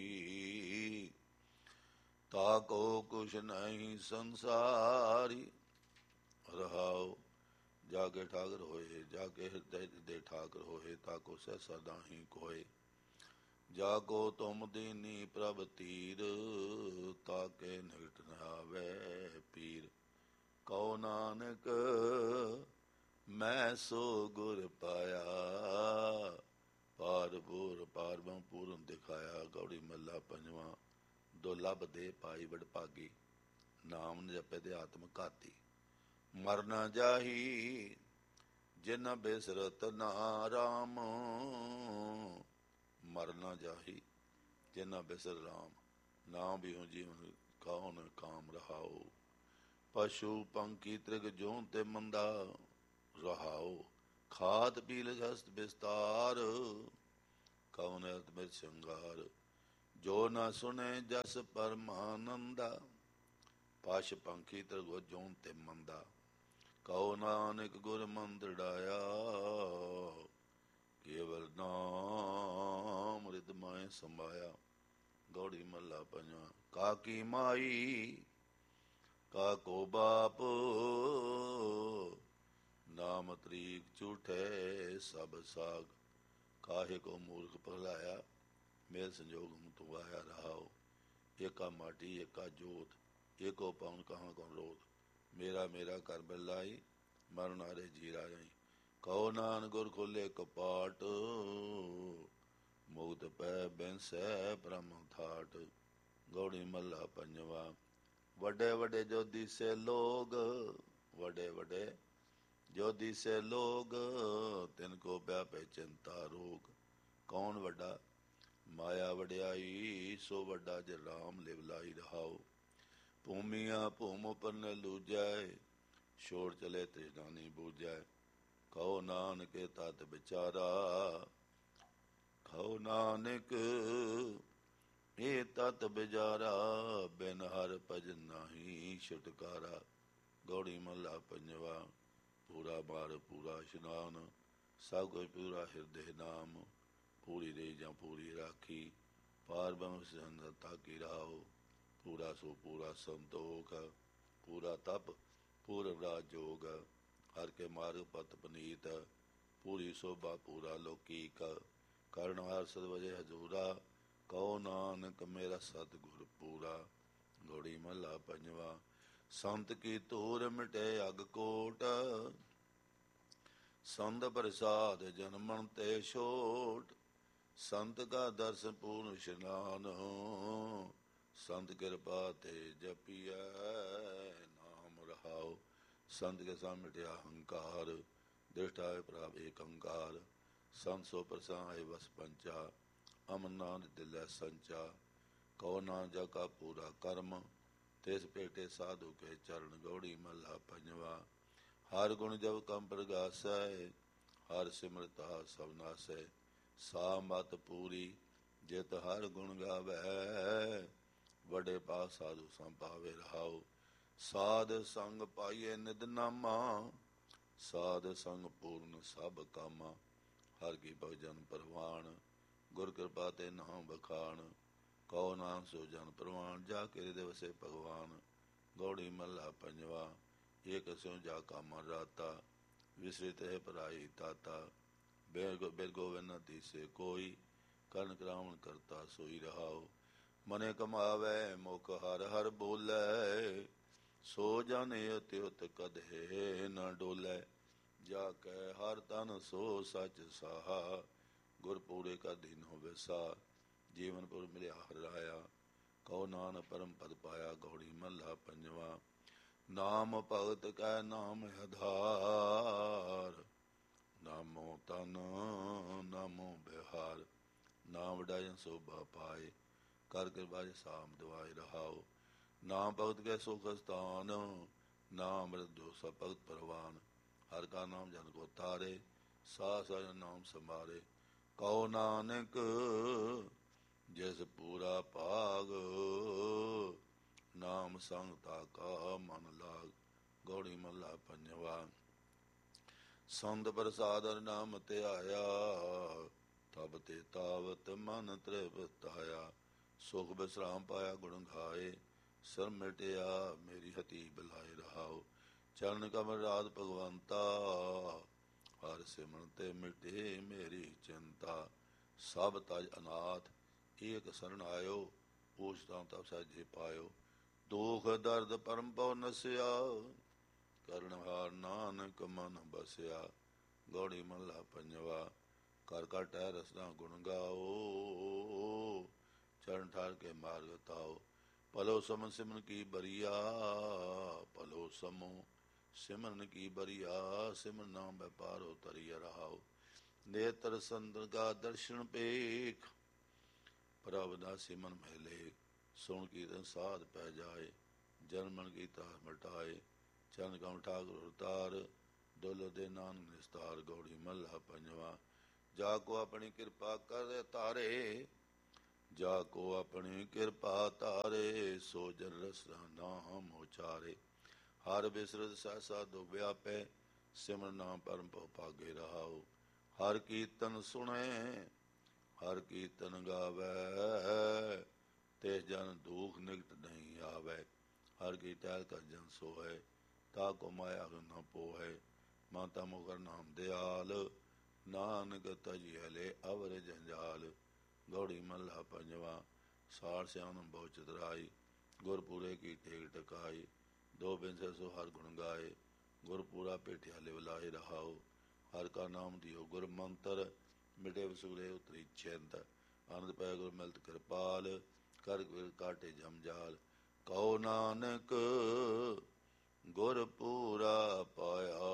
ਤਾਕੋ ਕੁਛ ਨਹੀਂ ਸੰਸਾਰੀ ਰਹਾਉ, ਜਾ ਕੇ ਠਾਕਰ ਹੋਏ, ਜਾ ਕੇ ਹਿਰਦੈ ਦੇ ਠਾਕਰ ਹੋਏ, ਤਾਕੋ ਸਹਿਸਾ ਨਾਹੀ ਕੋਏ, ਜਾਗੋ ਤੁਮ ਦੀਨੀ ਪ੍ਰਭ ਤੀਰ, ਤਾਕੇ ਨਿਕਟ ਨ ਆਵੇ ਪੀਰ, ਕਉ ਨਾਨਕ ਮੈਂ ਸੋ ਗੁਰ ਪਾਇਆ, ਪਾਰ ਪੂਰ ਪਾਰ ਬ੍ਰਹਮ ਪੂਰਨ ਦਿਖਾਇਆ, ਗੌੜੀ ਮਹਲਾ ਪੰਜਵਾ। ਦੁਰਲਭ ਦੇ ਪਾਈ ਵਡਭਾਗੀ, ਨਾਮ ਨ ਜਪੇ ਦੇ ਆਤਮ ਘਾਤੀ, ਮਰ ਨਾ ਜਾਹੀ ਜਿਨ ਬਿਸਰਤ ਨਾ ਰਾਮ, ਮਰ ਨਾ ਜਾਹੀ ਜਿਨਾ ਬਿਸਰ ਰਾਮ, ਨਾਮ ਬਿਹੁ ਜੀਵਨ ਕੌਣ ਕਾਮ ਰਹਾਉ, ਪਸ਼ੂ ਪੰਖੀ ਤ੍ਰਿਗ ਜੋਨ ਤੇ ਮੰਦਾ ਰਹਾਉ, ਖਾਦ ਪੀਲ ਹਸਤ ਬਿਸਤਾਰ, ਕੌਣ ਅਰਥ ਮਿਤ ਸ਼ੰਗਾਰ, ਜੋ ਨਾ ਸੁਣੇ ਜਸ ਪਰਮਾਨੰਦਾ, ਪਸ਼ ਪੰਖੀ ਤਰਗੋ ਜੋਨ ਤੇ ਮੰਦਾ। ਕਹੋ ਨਾਨਕ ਗੁਰ ਮੰਦੜਾਇਆ, ਕੇਵਲ ਨਾਮ ਰਿਦ ਮਾਏ ਸਮਾਇਆ। ਗੌੜੀ ਮਹੱਲਾ ਪੰਜਵਾਂ। ਕਾਕੀ ਮਾਈ ਕਾਕੋ ਬਾਪ, ਨਾਮ ਤਰੀਕ ਝੂਠੇ ਸਭ ਸਾਗ। ਕਾਹੇ ਕੋ ਮੂਰਖ ਭਲਾਇਆ, ਮੇਲ ਸੰਜੋਗ ਤੂੰ ਆਇਆ ਰਹਾਓ। ਏਕਾ ਮਾਟੀ ਏਕਾ ਜੋਤ, ਏਕੋ ਪਵਨ ਕਹਾਂ ਕੌਣ ਰੋਧ। ਮੇਰਾ ਮੇਰਾ ਕਰ ਬਲਾਈ, ਮਰਨ ਹਾਰੇ ਜੀ ਰਾਜਾਈ। ਕਹੋ ਨਾਨਕ ਗੁਰ ਖੋਲੇ ਕਪਾਟ, ਮੁਕਤ ਪੈ ਬੈਂਸੈ ਬ੍ਰਹਮ ਥਾਟ। ਗੌੜੀ ਮਹੱਲਾ ਪੰਜਵਾਂ। ਵੱਡੇ ਵੱਡੇ ਜੋ ਦਿਸੇ ਲੋਗ, ਵੱਡੇ ਵੱਡੇ ਜੋ ਦਿਸੇ ਲੋਗ, ਤਿਨ ਕੋ ਵਿਆਪੈ ਚਿੰਤਾ ਰੋਗ। ਕੌਣ ਵੱਡਾ? ਮਾਇਆ ਵਡਿਆਈ, ਸੋ ਵੱਡਾ ਜੇ ਰਾਮ ਲਿਵ ਲਾਈ ਰਹਾਓ। ਭੂਮੀਆਂ ਭੂਮ ਉਪਰ ਨ ਲੂਜੈ, ਛੋੜ ਚਲੇ ਤ੍ਰਿਸ਼ਨਾ ਨੀ ਬੂਝੈ। ਕਹੋ ਨਾਨਕ ਤਤ ਵਿਚਾਰਾ, ਕਹੋ ਨਾਨਕ ਇਹ ਤਤ ਬਿਜਾਰਾ। ਬਿਨ ਹਰ ਭਜਨ ਨਾਹੀ ਛੁਟਕਾਰਾ। ਗੌੜੀ ਮਹੱਲਾ ਪੰਜਵਾ। ਪੂਰਾ ਬਾਰ ਪੂਰਾ ਇਸ਼ਨਾਨ, ਸਭ ਕੁਝ ਪੂਰਾ ਹਿਰਦੇ ਨਾਮ। ਪੂਰੀ ਰਹੀ ਜਾਂ ਪੂਰੀ ਰਾਖੀ, ਪਾਰ ਬ੍ਰਹਮ ਸੰਦਰ ਤਾਕੀ ਰਾਓ। ਪੂਰਾ ਸੋ ਪੂਰਾ ਸੰਤੋਖ, ਪੂਰਾ ਤਪ ਪੂਰਨ ਰਾਜ ਜੋਗ। ਹਰ ਕੇ ਮਾਰਗ ਪਤ ਪਨੀਤ, ਪੂਰੀ ਸੋਭਾ ਪੂਰਾ ਲੋਕੀਕ। ਕਰਨ ਹਾਰ ਸਦ ਵਜੇ ਹਜ਼ੂਰਾ, ਕਹੋ ਨਾਨਕ ਮੇਰਾ ਸਤਿਗੁਰ ਪੂਰਾ। ਗੌੜੀ ਮਹੱਲਾ ਪੰਜਵਾਂ। ਸੰਤ ਕੀ ਧੂਰ ਮਿਟੇ ਅਗ ਕੋਟ, ਸੰਤ ਪ੍ਰਸਾਦ ਜਨਮਨ ਤੇ ਛੋਟ। ਸੰਤ ਕਾ ਦਰਸ਼ਨ ਪੂਰਨ ਇਸ਼ਨਾਨ, ਸੰਤ ਕਿਰਪਾ ਤੇ ਜਪੀਐ ਨਾਮ ਰਹਾਓ। ਸੰਤ ਕੇ ਸਾਹ ਮਿਟਿਆ ਹੰਕਾਰ, ਦ੍ਰਿਸ਼ਟਾਏ ਪ੍ਰਾਪ ਏਕ ਓੰਕਾਰ। ਸੰਤ ਸੋ ਪ੍ਰਸਾਏ ਵਸ ਪੰਚਾ, ਅਮਨ ਨਾਨਕ ਦਿਲੈ ਸੰਚਾ। ਕਹੋ ਨਾ ਜਾ ਕਾ ਪੂਰਾ ਕਰਮ, ਤਿਸ ਭੇਟੇ ਸਾਧੂ ਕੇ ਚਰਨ। ਗੌੜੀ ਮਹੱਲਾ ਪੰਜਵਾਂ। ਹਰ ਗੁਣ ਜਬ ਕਮ ਪ੍ਰਗਾਸੈ, ਹਰ ਸਿਮਰਤਾ ਸਭ ਨਾਸੈ। ਸਾ ਮਤ ਪੂਰੀ ਜਿਤ ਹਰ ਗੁਣ ਗਾਵੈ, ਵੱਡੇ ਪਾਸ ਸਾਧੂ ਸੰਭਾਵੇ ਰਹਾਓ। ਸਾਧ ਸੰਗ ਪਾਈਏ ਨਿਦ ਨਾਮਾ, ਸਾਧ ਸੰਗ ਪੂਰਨ ਸਭ ਕਾਮਾ। ਹਰ ਕੀ ਭਜਨ ਪ੍ਰਵਾਨ, ਗੁਰ ਕਿਰਪਾ ਤੇ ਨਾਮ ਬਖਾਣ। ਕਹੋ ਨਾਮ ਸੋ ਜਨ ਪ੍ਰਵਾਨ, ਜਾ ਕੇ ਹਿਰਦੈ ਵਸੇ ਭਗਵਾਨ। ਗੌੜੀ ਮਹੱਲਾ ਪੰਜਵਾਂ। ਏਕ ਸਿਉ ਜਾ ਕਾ ਮਨ ਰਾਤਾ, ਵਿਸਰਿਤ ਹੈ ਪਰਾਈ ਤਾਤਾ। ਬਿਰ ਗੋਵਿੰਦ ਨ ਤੀਸੈ ਕੋਈ, ਕਰਨ ਕਰਾਵਣ ਕਰਤਾ ਸੋਈ ਰਹਾਓ। ਮਨੇ ਕਮਾਵੈ ਮੁਖ ਹਰ ਹਰ ਬੋਲੇ, ਸੋ ਜਨ ਅਤਿ ਉਤ ਕਦਹਿ ਨ ਡੋਲੇ। ਜਾ ਕੈ ਹਰ ਤਨ ਸੋ ਸਚ ਸਾਹਾ, ਗੁਰ ਪੂਰੇ ਕਾ ਦੀਨ ਹੋਵੇ ਸਾ। ਜੀਵਨ ਪੁਰ ਮਿਲਿਆ ਹਰ ਰਾਇਆ, ਕਹੋ ਨਾਨਕ ਪਰਮ ਪਦ ਪਾਇਆ। ਗੌੜੀ ਮਹੱਲਾ ਪੰਜਵਾਂ। ਨਾਮ ਭਗਤ ਕੈ ਨਾਮ ਆਧਾਰ, ਨਾਮੋ ਤਨ ਨਾਮੋ ਬਿਹਾਰ। ਨਾਮ ਵਡਾਇਨ ਸੋਭਾ ਪਾਏ, ਕਰ ਕਿਰਪਾ ਸਾਮ ਦਵਾਏ ਰਹਾਓ। ਨਾਮ ਭਗਤ ਕੇ ਸੁਖ ਸਥਾਨ, ਨਾਮ ਅੰਮ੍ਰਿਤ ਜੋ ਸਭ ਭਗਤ ਪਰਵਾਨ। ਹਰ ਕਾ ਨਾਮ ਜਨ ਕੋ ਤਾਰੇ, ਸਾਸ ਨਾਮ ਸੰਭਾਰੇ। ਕਹੋ ਨਾਨਕ ਜਿਸ ਪੂਰਾ ਭਾਗ, ਨਾਮ ਸੰਗ ਤਾ ਕਾ ਮਨ ਲਾਗ। ਗੌੜੀ ਮਹੱਲਾ ਪੰਜਵਾਂ। ਸੰਤ ਪ੍ਰਸਾਦ ਹਰਿ ਨਾਮ ਧਿਆਇਆ, ਤਬ ਤੇ ਤਾਵਤ ਮਨ ਤ੍ਰਿਪਤਾਇਆ। ਸੁਖ ਬਿਸਰਾਮ ਪਾਇਆ ਗੁਣ ਗਾਏ, ਸਰਮ ਮਿਟਿਆ ਮੇਰੀ ਹਤੀ ਬਲਾਏ ਰਹਾਓ। ਚਰਨ ਕਮਲ ਰਾਧ ਭਗਵੰਤਾ, ਹਰ ਸਿਮਰਨ ਤੇ ਮਿਟੇ ਮੇਰੀ ਚਿੰਤਾ। ਸਭ ਤਜ ਅਨਾਥ ਏਕ ਸਰਣ ਆਇਓ, ਪੂਛਤਾਂ ਤਬ ਸਹਿਜੇ ਪਾਇਓ। ਦੁਖ ਦਰਦ ਪਰਮ ਪਉ ਨਸਿਆ, ਕਰਨ ਹਾਰ ਨਾਨਕ ਮਨ ਬਸਿਆ। ਗੌੜੀ ਮਹੱਲਾ ਪੰਜਵਾ। ਕਰ ਕਰ ਟਹਿ ਰਸਨਾ ਗੁਣ ਗਾਓ, ਚਰਨ ਠਾਰ ਕੇ ਮਾਰਗ ਤਾਓ। ਭਲੋ ਸਮਨ ਸਿਮਰਨ ਕੀ ਬਰੀਆ, ਭਲੋ ਸਮੋ ਸਿਮਰਨ ਕੀ ਬਰੀਆ। ਸਿਮਰਨ ਨਾਮ ਵੈਪਾਰੋ ਤਰੀਆ ਰਹਾਓ। ਨੇਤਰ ਸੰਤ ਕਾ ਦਰਸ਼ਨ ਪੇਖ, ਪ੍ਰਭ ਦਾ ਸਿਮਨ ਮਹਿਲੇ। ਸੁਣ ਕੀਰਤਨ ਸਾਧ ਪੈ ਜਾਏ, ਜਨ ਮਨ ਕੀਤਾ ਮਟਾਏ। ਚਰਨ ਕਮਲ ਠਾਕੁਰ ਅਵਤਾਰ, ਡੋਲੋ ਦੇ ਨਾਨਕ ਨਿਸਤਾਰ। ਗੌੜੀ ਮਹੱਲਾ ਪੰਜਵਾਂ। ਜਾ ਕੋ ਆਪਣੀ ਕਿਰਪਾ ਕਰ ਤਾਰੇ, ਜਾ ਕੋ ਆਪਣੀ ਕਿਰਪਾ ਧਾਰੇ, ਸੋ ਜਨ ਰਸਨਾ ਨਾਮ ਉਚਾਰੇ। ਹਰ ਬਿਸਰਤ ਸਹਿਸਾ ਦੁ ਵਿਆਪੈ, ਸਿਮਰ ਨਾਮ ਪਰਮ ਭਉ ਭਾਗੇ ਰਹਾਉ। ਹਰ ਕੀਰਤਨ ਸੁਣੇ, ਹਰ ਕੀਰਤਨ ਗਾਵੈ, ਤੇ ਜਨ ਦੁਖ ਨਿਕਟ ਨਹੀਂ ਆਵੈ। ਹਰ ਕੀ ਟਹਿਲ ਕਰ ਜਨ ਸੋਹੈ, ਤਾ ਕੋ ਮਾਇਆ ਨ ਪੋਹੈ। ਮਾਤਾ ਮੁਕਰ ਨਾਮ ਦਿਆਲ, ਨਾਨਕ ਤਜਿ ਹਲੇ ਅਵਰ ਜੰਜਾਲ। ਗੌੜੀ ਮਹੱਲਾ ਪੰਜਵਾਂ। ਸਾਰ ਸਿਆਣਮ ਬਹੁ ਚਤੁਰਾਈ, ਗੁਰਪੂਰੇ ਕੀ ਟੇਕ ਟਕਾਈ। ਦੋ ਬਿਨਸੈ ਸੋ ਹਰ ਗੁਣ ਗਾਏ, ਗੁਰਪੂਰਾ ਭੇਟਿਆ ਲਿਵ ਲਾਏ ਰਹਾਉ। ਹਰ ਕਾ ਨਾਮ ਦਿਓ ਗੁਰ ਮੰਤਰ, ਮਿਟੇ ਵਸੂਲੇ ਉਤਰੀ ਚਿੰਤ। ਆਨੰਦ ਪੈ ਗੁਰ ਮਿਲਤ ਕਿਰਪਾਲ, ਕਰ ਕਾਟੇ ਜਮਜਾਲ। ਕਹੋ ਨਾਨਕ ਗੁਰ ਪੂਰਾ ਪਾਇਆ,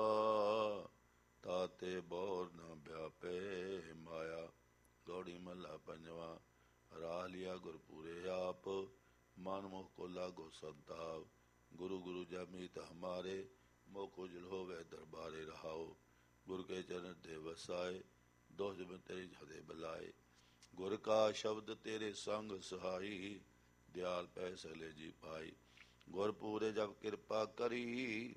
ਤਾਤੇ ਬੋਰ ਨ ਵਿਆਪੇ ਮਾਇਆ। ਗੌੜੀ ਮਹੱਲਾ ਪੰਜਵਾਂ। ਰਾਹ ਲਿਆ ਗੁਰਪੂਰੇ ਆਪ, ਮਨ ਮੁਖ ਕੋ ਲਾਗੋ ਸੰਤਾਪ। ਗੁਰੂ ਗੁਰੂ ਜਮੀਤ ਹਮਾਰੇ, ਮੋਖ ਉਜਲ ਹੋਵੇ ਦਰਬਾਰੇ ਰਹਾਉ। ਗੁਰ ਕੇ ਚਰਨ ਤੇ ਵਸਾਏ, ਦੋਹ ਜਮ ਤੇਰੀ ਹਦੇ ਬਲਾਏ। ਗੁਰ ਕਾ ਸ਼ਬਦ ਤੇਰੇ ਸੰਗ ਸਹਾਈ, ਦਿਆਲ ਪੈ ਸਲੇ ਜੀ ਪਾਈ। ਗੁਰ ਪੂਰੇ ਜਬ ਕਿਰਪਾ ਕਰੀ,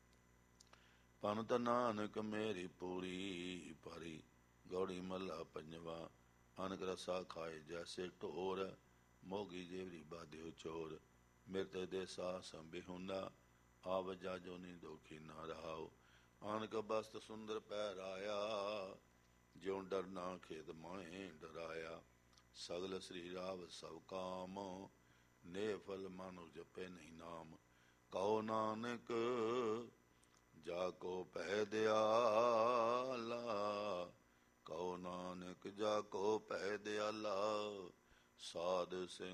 ਪੰਤ ਨਾਨਕ ਮੇਰੀ ਪੂਰੀ ਭਰੀ। ਗੌੜੀ ਮਹੱਲਾ ਪੰਜਵਾਂ। ਅਨਕ ਰਸਾ ਖਾਏ ਜੈਸੇ ਢੋਰ, ਮੋਗੀ ਜੇਵਰੀ ਬਾਧਿਓ ਚੋਰ। ਮਿਰਤ ਦੇ ਸਾਹ ਸੰਬਿਹੁਨਾ, ਆਵਜਾ ਜੋ ਨੀ ਦੋਖੀ ਨਾ ਰਹਾਉ। ਆਨਕ ਬਸਤ ਸੁੰਦਰ ਪਹਿਰਾਇਆ, ਜਿਉ ਡਰ ਨਾ ਖੇਤ ਮਾਹੇ ਡਰਾਇਆ। ਸਗਲ ਸ੍ਰੀ ਰਾਵ ਸਭ ਕਾਮ, ਨੇ ਫਲ ਮਾਨੁ ਜਪੇ ਨਹੀਂ ਨਾਮ। ਕਹੋ ਨਾਨਕ ਜਾ ਕੋ ਭੈ ਦਿਆਲਾ, ਕਹੋ ਨਾਨਕ ਜਾ ਕੋ ਭੈ ਦਿਆਲਾ। ਸਾਧ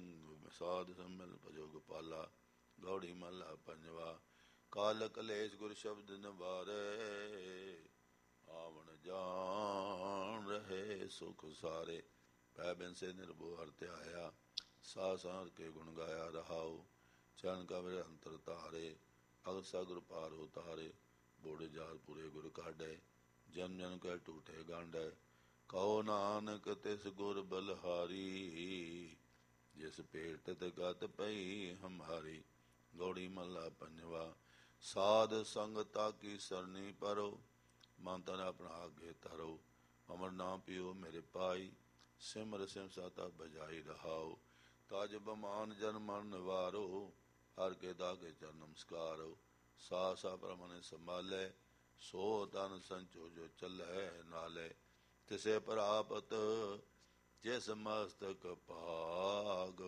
ਸੰਮਿਲ ਭਜੋ ਗੋਪਾਲਾ। ਗੌੜੀ ਮਹੱਲਾ ਪੰਜਵਾ। ਕਾਲ ਕਲੇਸ਼ ਗੁਰ ਸ਼ਬਦ ਨਿਵਾਰੈ, ਆਵਣ ਜਾਣ ਰਹੇ ਸੁਖ ਸਾਰੇ। ਪੈ ਬਿਨ ਸੇ ਨਿਰਭਉ ਹਰਿ ਧਿਆਇਆ, ਸਾਧ ਸੰਗਤ ਕੇ ਗੁਣ ਗਾਇਆ ਰਹਾਉ। ਚਰਨ ਕਮਰੇ ਅੰਤਰ ਧਾਰੇ, ਅਗਤ ਸਗੁਰ ਪਾਰ ਉਤਾਰੇ। ਬੋੜੇ ਜਾਲ ਪੂਰੇ ਗੁਰ ਕਾਢੈ, ਜਨ ਜਨ ਕੈ ਟੂਟੇ ਗਾਂਢੈ। ਕਹੋ ਨਾਨਕ ਤਿਸ ਗੁਰ ਬਲਹਾਰੀ, ਜਿਸ ਭੇਟ ਤੇ ਗਤ ਪਈ ਹਮਾਰੀ। ਗੌੜੀ ਮਹੱਲਾ ਪੰਜਵਾ। ਸਾਧ ਸੰਗਤਾ ਕੀ ਸਰਨੀ ਪਰੋ, ਮਨ ਤਨ ਆਪਣਾ ਆਗੇ ਧਰੋ। ਅਮਰ ਨਾਮ ਪੀਓ ਮੇਰੇ ਪਾਈ, ਸਿਮਰ ਸਿਮ ਸਾਤਾ ਬਜਾਈ ਰਹਾਉ। ਤਜ ਬਮਾਨ ਜਨ ਮਨ ਨਿਵਾਰੋ, ਹਰ ਕੇ ਦਾਗੇ ਚਰਨ ਨਮਸਕਾਰੋ। ਸਾ ਸਾ ਪ੍ਰਮਨ ਸੰਭਾਲੇ, ਸੋ ਤਨ ਸੰਚੋ ਜੋ ਚੱਲੈ ਨਾਲੇ। ਤਿਸੇ ਪ੍ਰਾਪਤ ਜਿਸ ਮਸਤਕ ਭਾਗ,